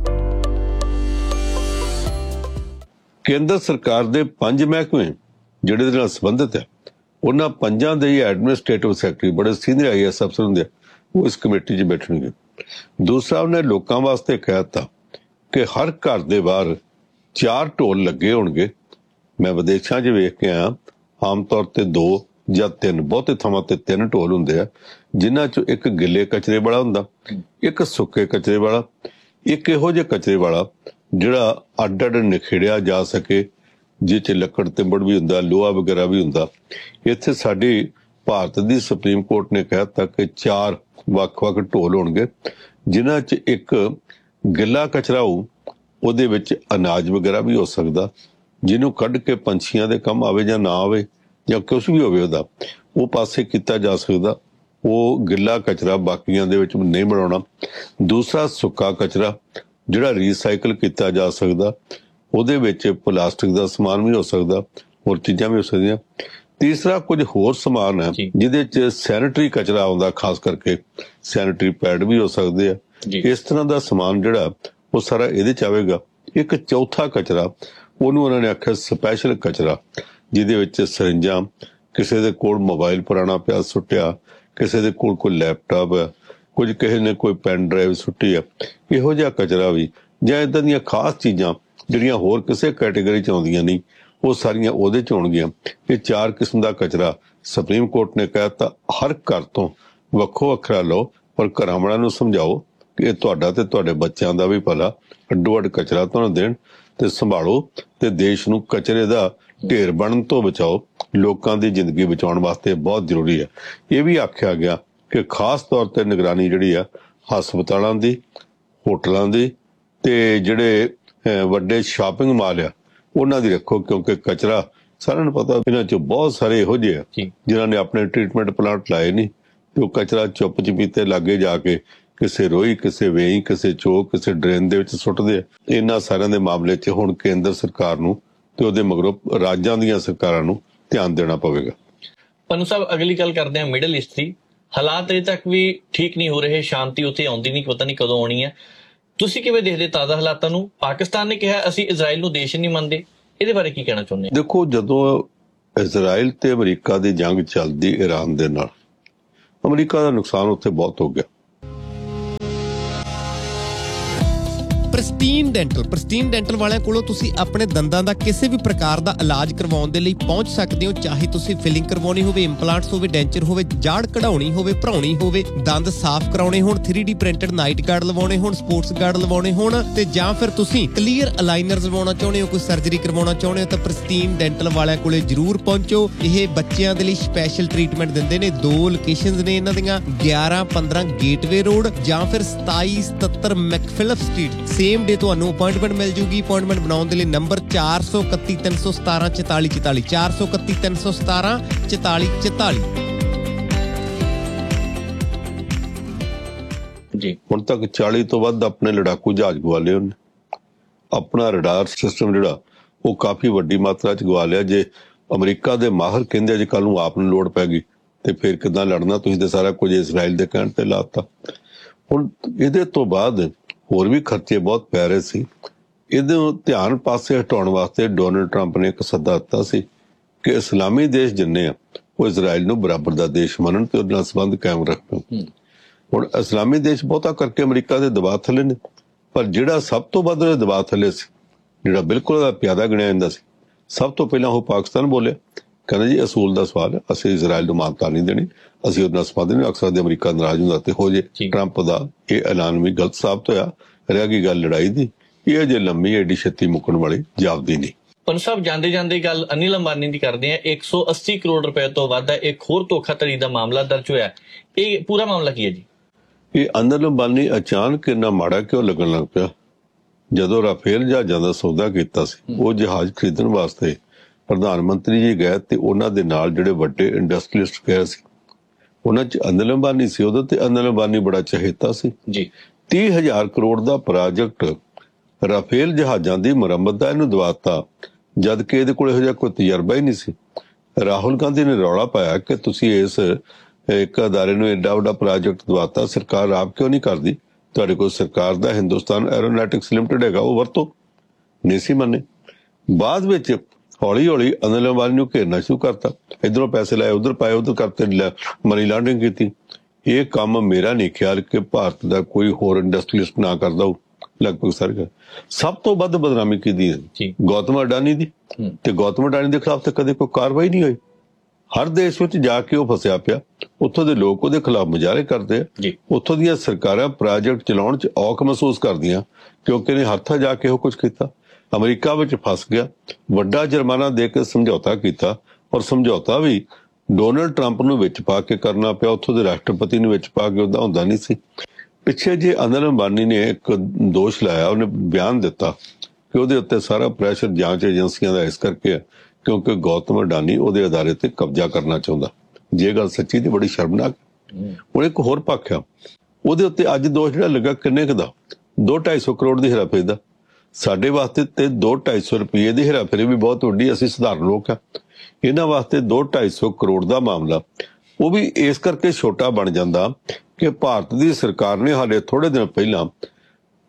ਕੇਂਦਰ ਸਰਕਾਰ ਦੇ 5 ਮਹਿਕਮੇ ਜਿਹੜੇ ਦੇ ਨਾਲ ਸੰਬੰਧਿਤ ਹੈ, ਉਹਨਾਂ 5 ਦੇ ਹੀ ਐਡਮਿਨਿਸਟ੍ਰੇਟਿਵ ਸੈਕਟਰੀ, ਬੜੇ ਸੀਨੀਅਰ IAS ਅਫਸਰ ਹੁੰਦੇ ਆ, ਉਹ ਇਸ ਕਮੇਟੀ 'ਚ ਬੈਠਣਗੇ। ਦੂਸਰਾ, ਉਹਨੇ ਲੋਕਾਂ ਵਾਸਤੇ ਕਹਿ ਦਿੱਤਾ ਕਿ ਹਰ ਘਰ ਦੇ ਬਾਹਰ 4 ਢੋਲ ਲੱਗੇ ਹੋਣਗੇ। ਮੈਂ ਵਿਦੇਸ਼ਾਂ 'ਚ ਵੇਖ ਕੇ ਆਇਆ, ਆਮ ਤੌਰ ਤੇ 2 ਜਾਂ 3, ਬਹੁਤੇ ਥਾਵਾਂ ਤੇ 3 ਢੋਲ ਹੁੰਦੇ ਆ, ਜਿਨ੍ਹਾਂ 'ਚੋਂ ਇੱਕ ਗਿੱਲੇ ਕਚਰੇ ਵਾਲਾ ਹੁੰਦਾ, ਇੱਕ ਸੁੱਕੇ ਕਚਰੇ ਵਾਲਾ, ਇੱਕ ਇਹੋ ਜਿਹੇ ਕਚਰੇ ਵਾਲਾ ਜਿਹੜਾ ਅੱਡ-ਅੱਡ ਨਿਖੇੜਿਆ ਜਾ ਸਕੇ, ਜਿਹ 'ਚ ਲੱਕੜ ਤਿੰਬੜ ਵੀ ਹੁੰਦਾ, ਲੋਹਾ ਵਗੈਰਾ ਵੀ ਹੁੰਦਾ। ਇੱਥੇ ਸਾਡੀ ਭਾਰਤ ਦੀ ਸੁਪਰੀਮ ਕੋਰਟ ਨੇ ਕਹਿ ਦਿੱਤਾ ਕਿ 4 ਵੱਖ-ਵੱਖ ਢੋਲ ਹੋਣਗੇ, ਜਿਨ੍ਹਾਂ 'ਚ ਇੱਕ ਗਿੱਲਾ ਕਚਰਾ ਹੋਊ, ਉਹਦੇ ਵਿੱਚ ਅਨਾਜ ਵਗੈਰਾ ਵੀ ਹੋ ਸਕਦਾ, ਜਿਹਨੂੰ ਕੱਢ ਕੇ ਪੰਛੀਆਂ ਦੇ ਕੰਮ ਆਵੇ ਜਾਂ ਨਾ ਆਵੇ ਜਾਂ ਕੁਛ ਵੀ ਹੋਵੇ ਉਹਦਾ, ਉਹ ਪਾਸੇ ਕੀਤਾ ਜਾ ਸਕਦਾ। ਉਹ ਗਿੱਲਾ ਕਚਰਾ ਬਾਕੀਆਂ ਦੇ ਵਿੱਚ ਨਹੀਂ ਬਣਾਉਣਾ। ਦੂਸਰਾ, ਸੁੱਕਾ ਕਚਰਾ ਜਿਹੜਾ ਰੀਸਾਈਕਲ ਕੀਤਾ ਜਾ ਸਕਦਾ, ਉਹਦੇ ਵਿੱਚ ਪਲਾਸਟਿਕ ਦਾ ਸਮਾਨ ਵੀ ਹੋ ਸਕਦਾ, ਹੋਰ ਚੀਜ਼ਾਂ ਵੀ ਹੋ ਸਕਦੀਆਂ। ਤੀਸਰਾ, ਕੁਝ ਹੋਰ ਸਮਾਨ ਹੈ ਜਿਹਦੇ 'ਚ ਸੈਨੇਟਰੀ ਕਚਰਾ ਆਉਂਦਾ, ਖਾਸ ਕਰਕੇ ਸੈਨੇਟਰੀ ਪੈਡ ਵੀ ਹੋ ਸਕਦੇ ਆ। ਇਸ ਤਰ੍ਹਾਂ ਦਾ ਸਮਾਨ ਜਿਹੜਾ ਉਹ ਸਾਰਾ ਇਹਦੇ 'ਚ ਆਵੇਗਾ। ਇੱਕ ਚੌਥਾ ਕਚਰਾ ਉਹਨੂੰ ਉਹਨਾਂ ਨੇ ਆਖਿਆ ਸਪੈਸ਼ਲ ਕਚਰਾ, ਜਿਹਦੇ ਵਿੱਚ ਸਰਿੰਜਾਂ, ਕਿਸੇ ਦੇ ਕੋਲ ਮੋਬਾਈਲ ਪੁਰਾਣਾ ਪਿਆ ਸੁੱਟਿਆ, ਕਿਸੇ ਦੇ ਕੋਲ ਕੋਈ ਲੈਪਟਾਪ ਹੈ, ਕੁਝ ਕਿਸੇ ਨੇ ਕੋਈ ਪੈਨ ਡਰਾਈਵ ਸੁੱਟੀ ਆ, ਇਹੋ ਜਿਹਾ ਕਚਰਾ ਵੀ, ਜਾਂ ਇਦਾਂ ਦੀਆਂ ਖਾਸ ਚੀਜ਼ਾਂ ਜਿਹੜੀਆਂ ਹੋਰ ਕਿਸੇ ਕੈਟੇਗਰੀ 'ਚ ਆਉਂਦੀਆਂ ਨਹੀਂ, ਉਹ ਸਾਰੀਆਂ ਉਹਦੇ 'ਚ ਹੋਣਗੀਆਂ। ਇਹ 4 ਕਿਸਮ ਦਾ ਕਚਰਾ ਸੁਪਰੀਮ ਕੋਰਟ ਨੇ ਕਹਿ ਦਿੱਤਾ ਹਰ ਘਰ ਤੋਂ ਵੱਖੋ ਵੱਖਰਾ ਲਓ, ਪਰ ਘਰਾਂ ਵਾਲਿਆਂ ਨੂੰ ਸਮਝਾਓ ਕਿ ਇਹ ਤੁਹਾਡਾ ਤੇ ਤੁਹਾਡੇ ਬੱਚਿਆਂ ਦਾ ਵੀ ਭਲਾ, ਅੱਡੋ ਅੱਡ ਕਚਰਾ ਤੁਹਾਨੂੰ ਦੇਣ ਤੇ ਸੰਭਾਲੋ, ਤੇ ਦੇਸ਼ ਨੂੰ ਕਚਰੇ ਦਾ ਢੇਰ ਬਣਨ ਤੋਂ ਬਚਾਓ। ਲੋਕਾਂ ਦੀ ਜ਼ਿੰਦਗੀ ਬਚਾਉਣ ਵਾਸਤੇ ਬਹੁਤ ਜ਼ਰੂਰੀ ਹੈ। ਇਹ ਵੀ ਆਖਿਆ ਗਿਆ ਕਿ ਖਾਸ ਤੌਰ ਤੇ ਨਿਗਰਾਨੀ ਜਿਹੜੀ ਆ ਹਸਪਤਾਲਾਂ ਦੀ, ਹੋਟਲਾਂ ਦੀ, ਤੇ ਜਿਹੜੇ ਵੱਡੇ ਸ਼ਾਪਿੰਗ ਮਾਲ ਆ ਉਹਨਾਂ ਦੀ ਰੱਖੋ, ਕਿਉਂਕਿ ਕਚਰਾ ਸਾਰਿਆਂ ਨੂੰ ਪਤਾ ਇਹਨਾਂ 'ਚ ਬਹੁਤ ਸਾਰੇ ਇਹੋ ਜਿਹੇ ਆ ਜਿਨ੍ਹਾਂ ਨੇ ਆਪਣੇ ਟ੍ਰੀਟਮੈਂਟ ਪਲਾਂਟ ਲਾਏ ਨਹੀਂ, ਤੇ ਉਹ ਕਚਰਾ ਚੁੱਪ ਚਪੀਤੇ ਲਾਗੇ ਜਾ ਕੇ ਕਿਸੇ ਰੋਈ, ਕਿਸੇ ਵੇਈ, ਕਿਸੇ ਚੋਕ, ਕਿਸੇ ਡਰੇਨ ਦੇ ਵਿੱਚ ਸੁੱਟਦੇ ਆ। ਇਹਨਾਂ ਸਾਰਿਆਂ ਦੇ ਮਾਮਲੇ 'ਚ ਹੁਣ ਕੇਂਦਰ ਸਰਕਾਰ ਨੂੰ ਤੇ ਉਹਦੇ ਮਗਰੋਂ ਰਾਜਾਂ ਦੀਆਂ ਸਰਕਾਰਾਂ ਨੂੰ ਧਿਆਨ ਦੇਣਾ ਪਵੇਗਾ। ਪੰਨੂ ਸਾਹਿਬ, ਅਗਲੀ ਗੱਲ ਕਰਦੇ ਹਾਂ ਮਿਡਲ ਈਸਟ ਦੀ। ਹਾਲਾਤ ਅਜੇ ਤੱਕ ਵੀ ਠੀਕ ਨਹੀਂ ਹੋ ਰਹੇ, ਸ਼ਾਂਤੀ ਉੱਥੇ ਆਉਂਦੀ ਨਹੀਂ, ਪਤਾ ਨਹੀਂ ਕਦੋਂ ਆਉਣੀ ਹੈ। ਤੁਸੀਂ ਕਿਵੇਂ ਦੇਖਦੇ ਤਾਜ਼ਾ ਹਾਲਾਤਾਂ ਨੂੰ? ਪਾਕਿਸਤਾਨ ਨੇ ਕਿਹਾ ਅਸੀਂ ਇਜ਼ਰਾਈਲ ਨੂੰ ਦੇਸ਼ ਨਹੀਂ ਮੰਨਦੇ, ਇਹਦੇ ਬਾਰੇ ਕੀ ਕਹਿਣਾ ਚਾਹੁੰਦੇ? ਦੇਖੋ, ਜਦੋਂ ਇਜ਼ਰਾਈਲ ਤੇ ਅਮਰੀਕਾ ਦੀ ਜੰਗ ਚੱਲਦੀ ਈਰਾਨ ਦੇ ਨਾਲ, ਅਮਰੀਕਾ ਦਾ ਨੁਕਸਾਨ ਉੱਥੇ ਬਹੁਤ ਹੋ ਗਿਆ। ਪ੍ਰਿਸਟੀਨ ਡੈਂਟਲ ਵਾਲਿਆਂ ਕੋਲੋਂ ਤੁਸੀਂ ਆਪਣੇ ਦੰਦਾਂ ਦਾ ਕਿਸੇ ਵੀ ਪ੍ਰਕਾਰ ਦਾ ਇਲਾਜ ਕਰਵਾਉਣ ਦੇ ਲਈ ਪਹੁੰਚ ਸਕਦੇ ਹੋ। ਚਾਹੇ ਤੁਸੀਂ ਫਿਲਿੰਗ ਕਰਵਾਉਣੀ ਹੋਵੇ, ਇੰਪਲਾਂਟਸ ਹੋਵੇ, ਡੈਂਚਰ ਹੋਵੇ, ਜਾੜ ਕਢਾਉਣੀ ਹੋਵੇ, ਭਰਾਉਣੀ ਹੋਵੇ, ਦੰਦ ਸਾਫ਼ ਕਰਾਉਣੇ ਹੋਣ, 3D ਪ੍ਰਿੰਟਡ ਨਾਈਟ ਗਾਰਡ ਲਵਾਉਣੇ ਹੋਣ, ਸਪੋਰਟਸ ਗਾਰਡ ਲਵਾਉਣੇ ਹੋਣ, ਤੇ ਜਾਂ ਫਿਰ ਤੁਸੀਂ ਕਲੀਅਰ ਅਲਾਈਨਰਸ ਲਵਾਉਣਾ ਚਾਹੁੰਦੇ ਹੋ, ਕੋਈ ਸਰਜਰੀ ਕਰਵਾਉਣਾ ਚਾਹੁੰਦੇ ਹੋ, ਤਾਂ ਪ੍ਰਿਸਟੀਨ ਡੈਂਟਲ ਵਾਲਿਆਂ ਕੋਲੇ ਜ਼ਰੂਰ ਪਹੁੰਚੋ। ਇਹ ਬੱਚਿਆਂ ਦੇ ਲਈ ਸਪੈਸ਼ਲ ਟ੍ਰੀਟਮੈਂਟ ਦਿੰਦੇ ਨੇ। 2 ਲੋਕੇਸ਼ਨਸ ਨੇ ਇਹਨਾਂ ਦੀਆਂ, 11-15 ਗੇਟਵੇ ਰੋਡ ਜਾਂ ਫਿਰ 2777 ਮੈਕਫਿਲਪ ਸਟਰੀਟ। ਸੇਮ ਡੇ ਤੁਹਾਨੂੰ ਅਪਾਇੰਟਮੈਂਟ ਮਿਲ ਜੂਗੀ। ਅਪਾਇੰਟਮੈਂਟ ਬਣਾਉਣ ਦੇ ਲਈ ਨੰਬਰ 4313174444 4313174444 ਜੀ। ਹੁਣ ਤੱਕ 40 ਤੋਂ ਵੱਧ ਆਪਣੇ ਲੜਾਕੂ ਜਹਾਜ਼ ਗਵਾ ਲਏ ਉਹਨੇ। ਆਪਣਾ ਰਡਾਰ ਸਿਸਟਮ ਜਿਹੜਾ ਉਹ ਕਾਫੀ ਵੱਡੀ ਮਾਤਰਾ 'ਚ ਗਵਾ ਲਿਆ। ਜੇ ਅਮਰੀਕਾ ਦੇ ਮਾਹਰ ਕਹਿੰਦੇ ਜੇ ਕੱਲ ਨੂੰ ਆਪ ਨੂੰ ਲੋੜ ਪੈ ਗਈ ਤੇ ਫਿਰ ਕਿੱਦਾਂ ਲੜਨਾ? ਤੁਸੀਂ ਤੇ ਸਾਰਾ ਕੁਝ ਇਜ਼ਰਾਈਲ ਦੇ ਕਹਿਣ ਤੇ ਲਾਤਾ। ਹੁਣ ਇਹਦੇ ਤੋਂ ਬਾਅਦ ਹੋਰ ਵੀ ਖਰਚੇ ਬਹੁਤ ਪੈ ਰਹੇ ਸੀ। ਇਹਦੇ ਧਿਆਨ ਪਾਸੇ ਹਟਾਉਣ ਵਾਸਤੇ ਡੋਨਲਡ ਟਰੰਪ ਨੇ ਇੱਕ ਸੱਦਾ ਦਿੱਤਾ ਸੀ ਕਿ ਇਸਲਾਮੀ ਦੇਸ਼ ਜਿੰਨੇ ਆ ਉਹ ਇਜ਼ਰਾਈਲ ਨੂੰ ਬਰਾਬਰ ਦਾ ਦੇਸ਼ ਮੰਨਣ ਤੇ ਉਹਦੇ ਨਾਲ ਸੰਬੰਧ ਕਾਇਮ ਰੱਖਣ। ਹੁਣ ਇਸਲਾਮੀ ਦੇਸ਼ ਬਹੁਤਾ ਕਰਕੇ ਅਮਰੀਕਾ ਦੇ ਦਬਾਅ ਥੱਲੇ ਨੇ, ਪਰ ਜਿਹੜਾ ਸਭ ਤੋਂ ਵੱਧ ਉਹਦੇ ਦਬਾਅ ਥੱਲੇ ਸੀ, ਜਿਹੜਾ ਬਿਲਕੁਲ ਉਹਦਾ ਪਿਆਦਾ ਗਿਣਿਆ ਜਾਂਦਾ ਸੀ, ਸਭ ਤੋਂ ਪਹਿਲਾਂ ਉਹ ਪਾਕਿਸਤਾਨ ਬੋਲਿਆ। ਕਹਿੰਦਾ ਜੀ ਅਸੂਲ ਦਾ ਸਵਾਲ ਹੈ, ਅਸੀਂ ਇਜ਼ਰਾਈਲ ਨੂੰ ਮਾਨਤਾ ਨਹੀਂ ਦੇਣੀ, ਅਸੀਂ ਉਹਦੇ ਨਾਲ ਸੰਬੰਧ ਨਹੀਂ ਰੱਖ ਸਕਦੇ। ਅਮਰੀਕਾ ਨਾਰਾਜ਼ ਹੁੰਦਾ ਤੇ ਹੋ ਜੇ। ਟਰੰਪ ਦਾ ਇਹ ਐਲਾਨ ਵੀ ਗਲਤ ਸਾਬਤ ਹੋਇਆ। ਰਹਿ ਗਈ ਗੱਲ ਲੜਾਈ ਦੀ, ਇਹ ਜੇ ਲੰਮੀ ਐਡੀ ਛੇਤੀ ਮੁੱਕਣ ਵਾਲੀ ਜਾਪਦੀ ਨਹੀਂ। ਪੰਨੂ ਸਾਹਿਬ, ਜਾਂਦੇ ਜਾਂਦੇ ਗੱਲ ਅਨਿਲ ਅੰਬਾਨੀ ਦੀ ਕਰਦੇ ਆ। 180 ਕਰੋੜ ਰੁਪਏ ਤੋਂ ਵੱਧ ਦਾ ਇੱਕ ਹੋਰ ਧੋਖਾਧੜੀ ਦਾ ਮਾਮਲਾ ਦਰਜ ਹੋਇਆ। ਇਹ ਪੂਰਾ ਮਾਮਲਾ ਕੀ ਹੈ ਜੀ? ਇਹ ਅਨਿਲ ਅੰਬਾਨੀ ਅਚਾਨਕ ਇੰਨਾ ਮਾੜਾ ਕਿਉਂ ਲੱਗਣ ਲੱਗ ਪਿਆ? ਜਦੋਂ ਰਾਫੇਲ ਜਹਾਜ਼ਾਂ ਦਾ ਸੌਦਾ ਕੀਤਾ ਸੀ, ਉਹ ਜਹਾਜ਼ ਖਰੀਦਣ ਵਾਸਤੇ ਪ੍ਰਧਾਨ ਮੰਤਰੀ ਜੀ ਗਏ ਤੇ ਉਹਨਾਂ ਦੇ ਨਾਲ ਜਿਹੜੇ ਵੱਡੇ ਇੰਡਸਟਰੀਅਲਿਸਟ ਗਏ ਸੀ, ਉਹਨਾਂ 'ਚ ਅਨਿਲ ਅੰਬਾਨੀ ਸੀ। ਉਹਦੇ ਤੇ ਅਨਿਲ ਅੰਬਾਨੀ ਬੜਾ ਚਹੇਤਾ ਸੀ ਜੀ। 30,000 ਕਰੋੜ ਦਾ ਪ੍ਰੋਜੈਕਟ ਰਾਫੇਲ ਜਹਾਜ਼ਾਂ ਦੀ ਮੁਰੰਮਤ ਦਾ ਇਹਨੂੰ ਦਵਾਤਾ, ਜਦ ਕਿ ਇਹਦੇ ਕੋਲ ਇਹੋ ਜਿਹਾ ਕੋਈ ਤਜਰਬਾ ਹੀ ਨਹੀਂ ਸੀ। ਰਾਹੁਲ ਗਾਂਧੀ ਨੇ ਰੌਲਾ ਪਾਇਆ ਕਿ ਤੁਸੀਂ ਇਸ ਇੱਕ ਅਦਾਰੇ ਨੂੰ ਐਡਾ ਵੱਡਾ ਪ੍ਰੋਜੈਕਟ ਦਵਾਤਾ, ਸਰਕਾਰ ਆਪ ਕਿਉਂ ਨਹੀਂ ਕਰਦੀ? ਤੁਹਾਡੇ ਕੋਲ ਸਰਕਾਰ ਦਾ ਹਿੰਦੁਸਤਾਨ ਐਰੋਨੈਟਿਕਸ ਲਿਮਟਿਡ ਹੈਗਾ, ਉਹ ਵਰਤੋ। ਨਹੀਂ ਸੀ ਮੰਨੇ। ਬਾਅਦ ਵਿੱਚ ਹੌਲੀ ਹੌਲੀ ਅਨਿਲ ਅੰਬਾਨੀ ਨੂੰ ਘੇਰਨਾ ਸ਼ੁਰੂ ਕਰਤਾ। ਇਧਰੋਂ ਪੈਸੇ ਲਾਏ, ਉਧਰ ਪਾਏ, ਉਧਰ ਕਰਤੇ, ਮਨੀ ਲਾਂਡਰਿੰਗ ਕੀਤੀ। ਇਹ ਕੰਮ ਮੇਰਾ ਨਹੀਂ ਖਿਆਲ ਕਿ ਭਾਰਤ ਦਾ ਕੋਈ ਹੋਰ ਇੰਡਸਟਰੀਅਲਿਸਟ ਨਾ ਕਰਦਾ ਹੋ। ਲਗਭਗ ਸਾਰੇ। ਸਭ ਤੋਂ ਵੱਧ ਬਦਨਾਮੀ ਕੀਤੀ ਹੈ ਗੌਤਮ ਅਡਾਨੀ ਦੀ, ਤੇ ਗੌਤਮ ਅਡਾਨੀ ਦੇ ਖਿਲਾਫ ਤਾਂ ਕਦੇ ਕੋਈ ਕਾਰਵਾਈ ਨਹੀਂ ਹੋਈ। ਹਰ ਦੇਸ਼ ਵਿੱਚ ਜਾ ਕੇ ਉਹ ਫਸਿਆ ਪਿਆ। ਉੱਥੋਂ ਦੇ ਲੋਕ ਉਹਦੇ ਖਿਲਾਫ ਮੁਜ਼ਾਹਰੇ ਕਰਦੇ ਆ। ਉੱਥੋਂ ਦੀਆਂ ਸਰਕਾਰਾਂ ਪ੍ਰੋਜੈਕਟ ਚਲਾਉਣ 'ਚ ਔਖ ਮਹਿਸੂਸ ਕਰਦੀਆਂ ਕਿਉਂਕਿ ਇਹਨੇ ਹੱਥਾਂ ਜਾ ਕੇ ਉਹ ਕੁਝ ਕੀਤਾ। ਅਮਰੀਕਾ ਵਿੱਚ ਫਸ ਗਿਆ, ਵੱਡਾ ਜੁਰਮਾਨਾ ਦੇ ਕੇ ਸਮਝੌਤਾ ਕੀਤਾ, ਔਰ ਸਮਝੌਤਾ ਵੀ ਡੋਨਲਡ ਟਰੰਪ ਨੂੰ ਵਿੱਚ ਪਾ ਕੇ ਕਰਨਾ ਪਿਆ। ਉੱਥੋਂ ਦੇ ਰਾਸ਼ਟਰਪਤੀ ਨੂੰ ਵਿੱਚ ਪਾ ਕੇ ਉਹਦਾ ਹੁੰਦਾ ਨਹੀਂ ਸੀ। ਪਿੱਛੇ ਜੇ ਅਨਿਲ ਅੰਬਾਨੀ ਨੇ ਇੱਕ ਦੋਸ਼ ਲਾਇਆ, ਉਹਨੇ ਬਿਆਨ ਦਿੱਤਾ ਕਿ ਉਹਦੇ ਉੱਤੇ ਸਾਰਾ ਪ੍ਰੈਸ਼ਰ ਜਾਂਚ ਏਜੰਸੀਆਂ ਦਾ ਇਸ ਕਰਕੇ ਹੈ ਕਿਉਂਕਿ ਗੌਤਮ ਅਡਾਨੀ ਉਹਦੇ ਅਦਾਰੇ ਤੇ ਕਬਜ਼ਾ ਕਰਨਾ ਚਾਹੁੰਦਾ। ਜੇ ਗੱਲ ਸੱਚੀ ਤੇ ਬੜੀ ਸ਼ਰਮਨਾਕ। ਹੁਣ ਇੱਕ ਹੋਰ ਪੱਖ ਆ, ਉਹਦੇ ਉੱਤੇ ਅੱਜ ਦੋਸ਼ ਜਿਹੜਾ ਲੱਗਾ ਕਿੰਨੇ ਕੁ ਦਾ? 200-250 ਕਰੋੜ ਦੀ ਹੇਰਾਫੇਰੀ ਦਾ। ਸਾਡੇ ਵਾਸਤੇ ਤੇ 200-250 ਰੁਪਏ ਦੀ ਹੇਰਾਫੇਰੀ ਵੀ ਬਹੁਤ ਵੱਡੀ, ਅਸੀਂ ਸਧਾਰਨ ਲੋਕ ਆ। ਇਹਨਾਂ ਵਾਸਤੇ 200-250 ਕਰੋੜ ਦਾ ਮਾਮਲਾ ਉਹ ਵੀ ਇਸ ਕਰਕੇ ਛੋਟਾ ਬਣ ਜਾਂਦਾ ਕਿ ਭਾਰਤ ਦੀ ਸਰਕਾਰ ਨੇ ਹਾਲੇ ਥੋੜੇ ਦਿਨ ਪਹਿਲਾਂ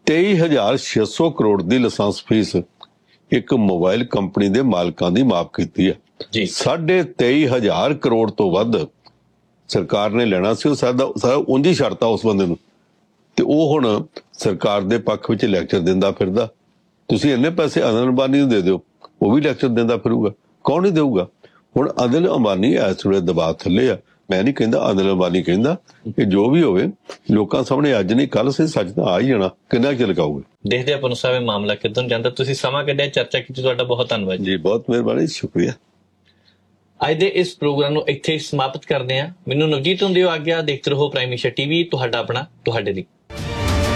23,600 ਕਰੋੜ ਦੀ ਲਾਇਸੈਂਸ ਫੀਸ ਇੱਕ ਮੋਬਾਈਲ ਕੰਪਨੀ ਦੇ ਮਾਲਕਾਂ ਦੀ ਮਾਫ ਕੀਤੀ ਹੈ ਜੀ। 23,500 ਕਰੋੜ ਤੋਂ ਵੱਧ ਸਰਕਾਰ ਨੇ ਲੈਣਾ ਸੀ, ਉਹ ਸਾਰਾ ਉਂਝ ਹੀ ਛੱਡਤਾ ਉਸ ਬੰਦੇ ਨੂੰ, ਤੇ ਉਹ ਹੁਣ ਸਰਕਾਰ ਦੇ ਪੱਖ ਵਿੱਚ ਲੈਕਚਰ ਦਿੰਦਾ ਫਿਰਦਾ। ਤੁਸੀਂ ਇੰਨੇ ਪੈਸੇ ਅਨਿਲ ਅੰਬਾਨੀ ਨੂੰ ਦੇ ਦਿਓ, ਉਹ ਵੀ ਲੈਕਚਰ ਦਿੰਦਾ ਫਿਰੂਗਾ, ਕੌਣ ਨਹੀਂ ਦੇਊਗਾ। ਹੁਣ ਅਨਿਲ ਅੰਬਾਨੀ ਇਸ ਵੇਲੇ ਦਬਾਅ ਥੱਲੇ ਆ। ਮੈਂ ਨਹੀਂ ਕਹਿੰਦਾ, ਅਨਿਲ ਅੰਬਾਨੀ ਕਹਿੰਦਾ ਕਿ ਜੋ ਵੀ ਹੋਵੇ ਲੋਕਾਂ ਸਾਹਮਣੇ ਅੱਜ ਨਹੀਂ ਕੱਲ ਸੇ ਸੱਚ ਤਾਂ ਆ ਹੀ ਜਾਣਾ, ਕਿੰਨਾ ਚਿਰ ਲਗਾਓਗੇ। ਦੇਖਦੇ ਆਪਾਂ ਨੂੰ ਸਾਹਿਬ ਇਹ ਮਾਮਲਾ ਕਿੱਦਾਂ ਜਾਂਦਾ। ਤੁਸੀਂ ਸਮਾਂ ਕੱਢਿਆ, ਚਰਚਾ ਕੀਤੀ, ਤੁਹਾਡਾ ਬਹੁਤ ਧੰਨਵਾਦ ਜੀ। ਬਹੁਤ ਮਿਹਰਬਾਨੀ, ਸ਼ੁਕਰੀਆ। ਅੱਜ ਦੇ ਇਸ ਪ੍ਰੋਗਰਾਮ ਨੂੰ ਇੱਥੇ ਸਮਾਪਤ ਕਰਦੇ ਹਾਂ। ਮੈਨੂੰ ਨਵਜੀਤ ਹੁੰਦੇ ਹੋ ਆਗਿਆ। ਦੇਖਦੇ ਰਹੋ ਪ੍ਰਾਈਮ ਏਸ਼ੀਆ ਟੀਵੀ, ਤੁਹਾਡਾ ਆਪਣਾ, ਤੁਹਾਡੇ ਲਈ।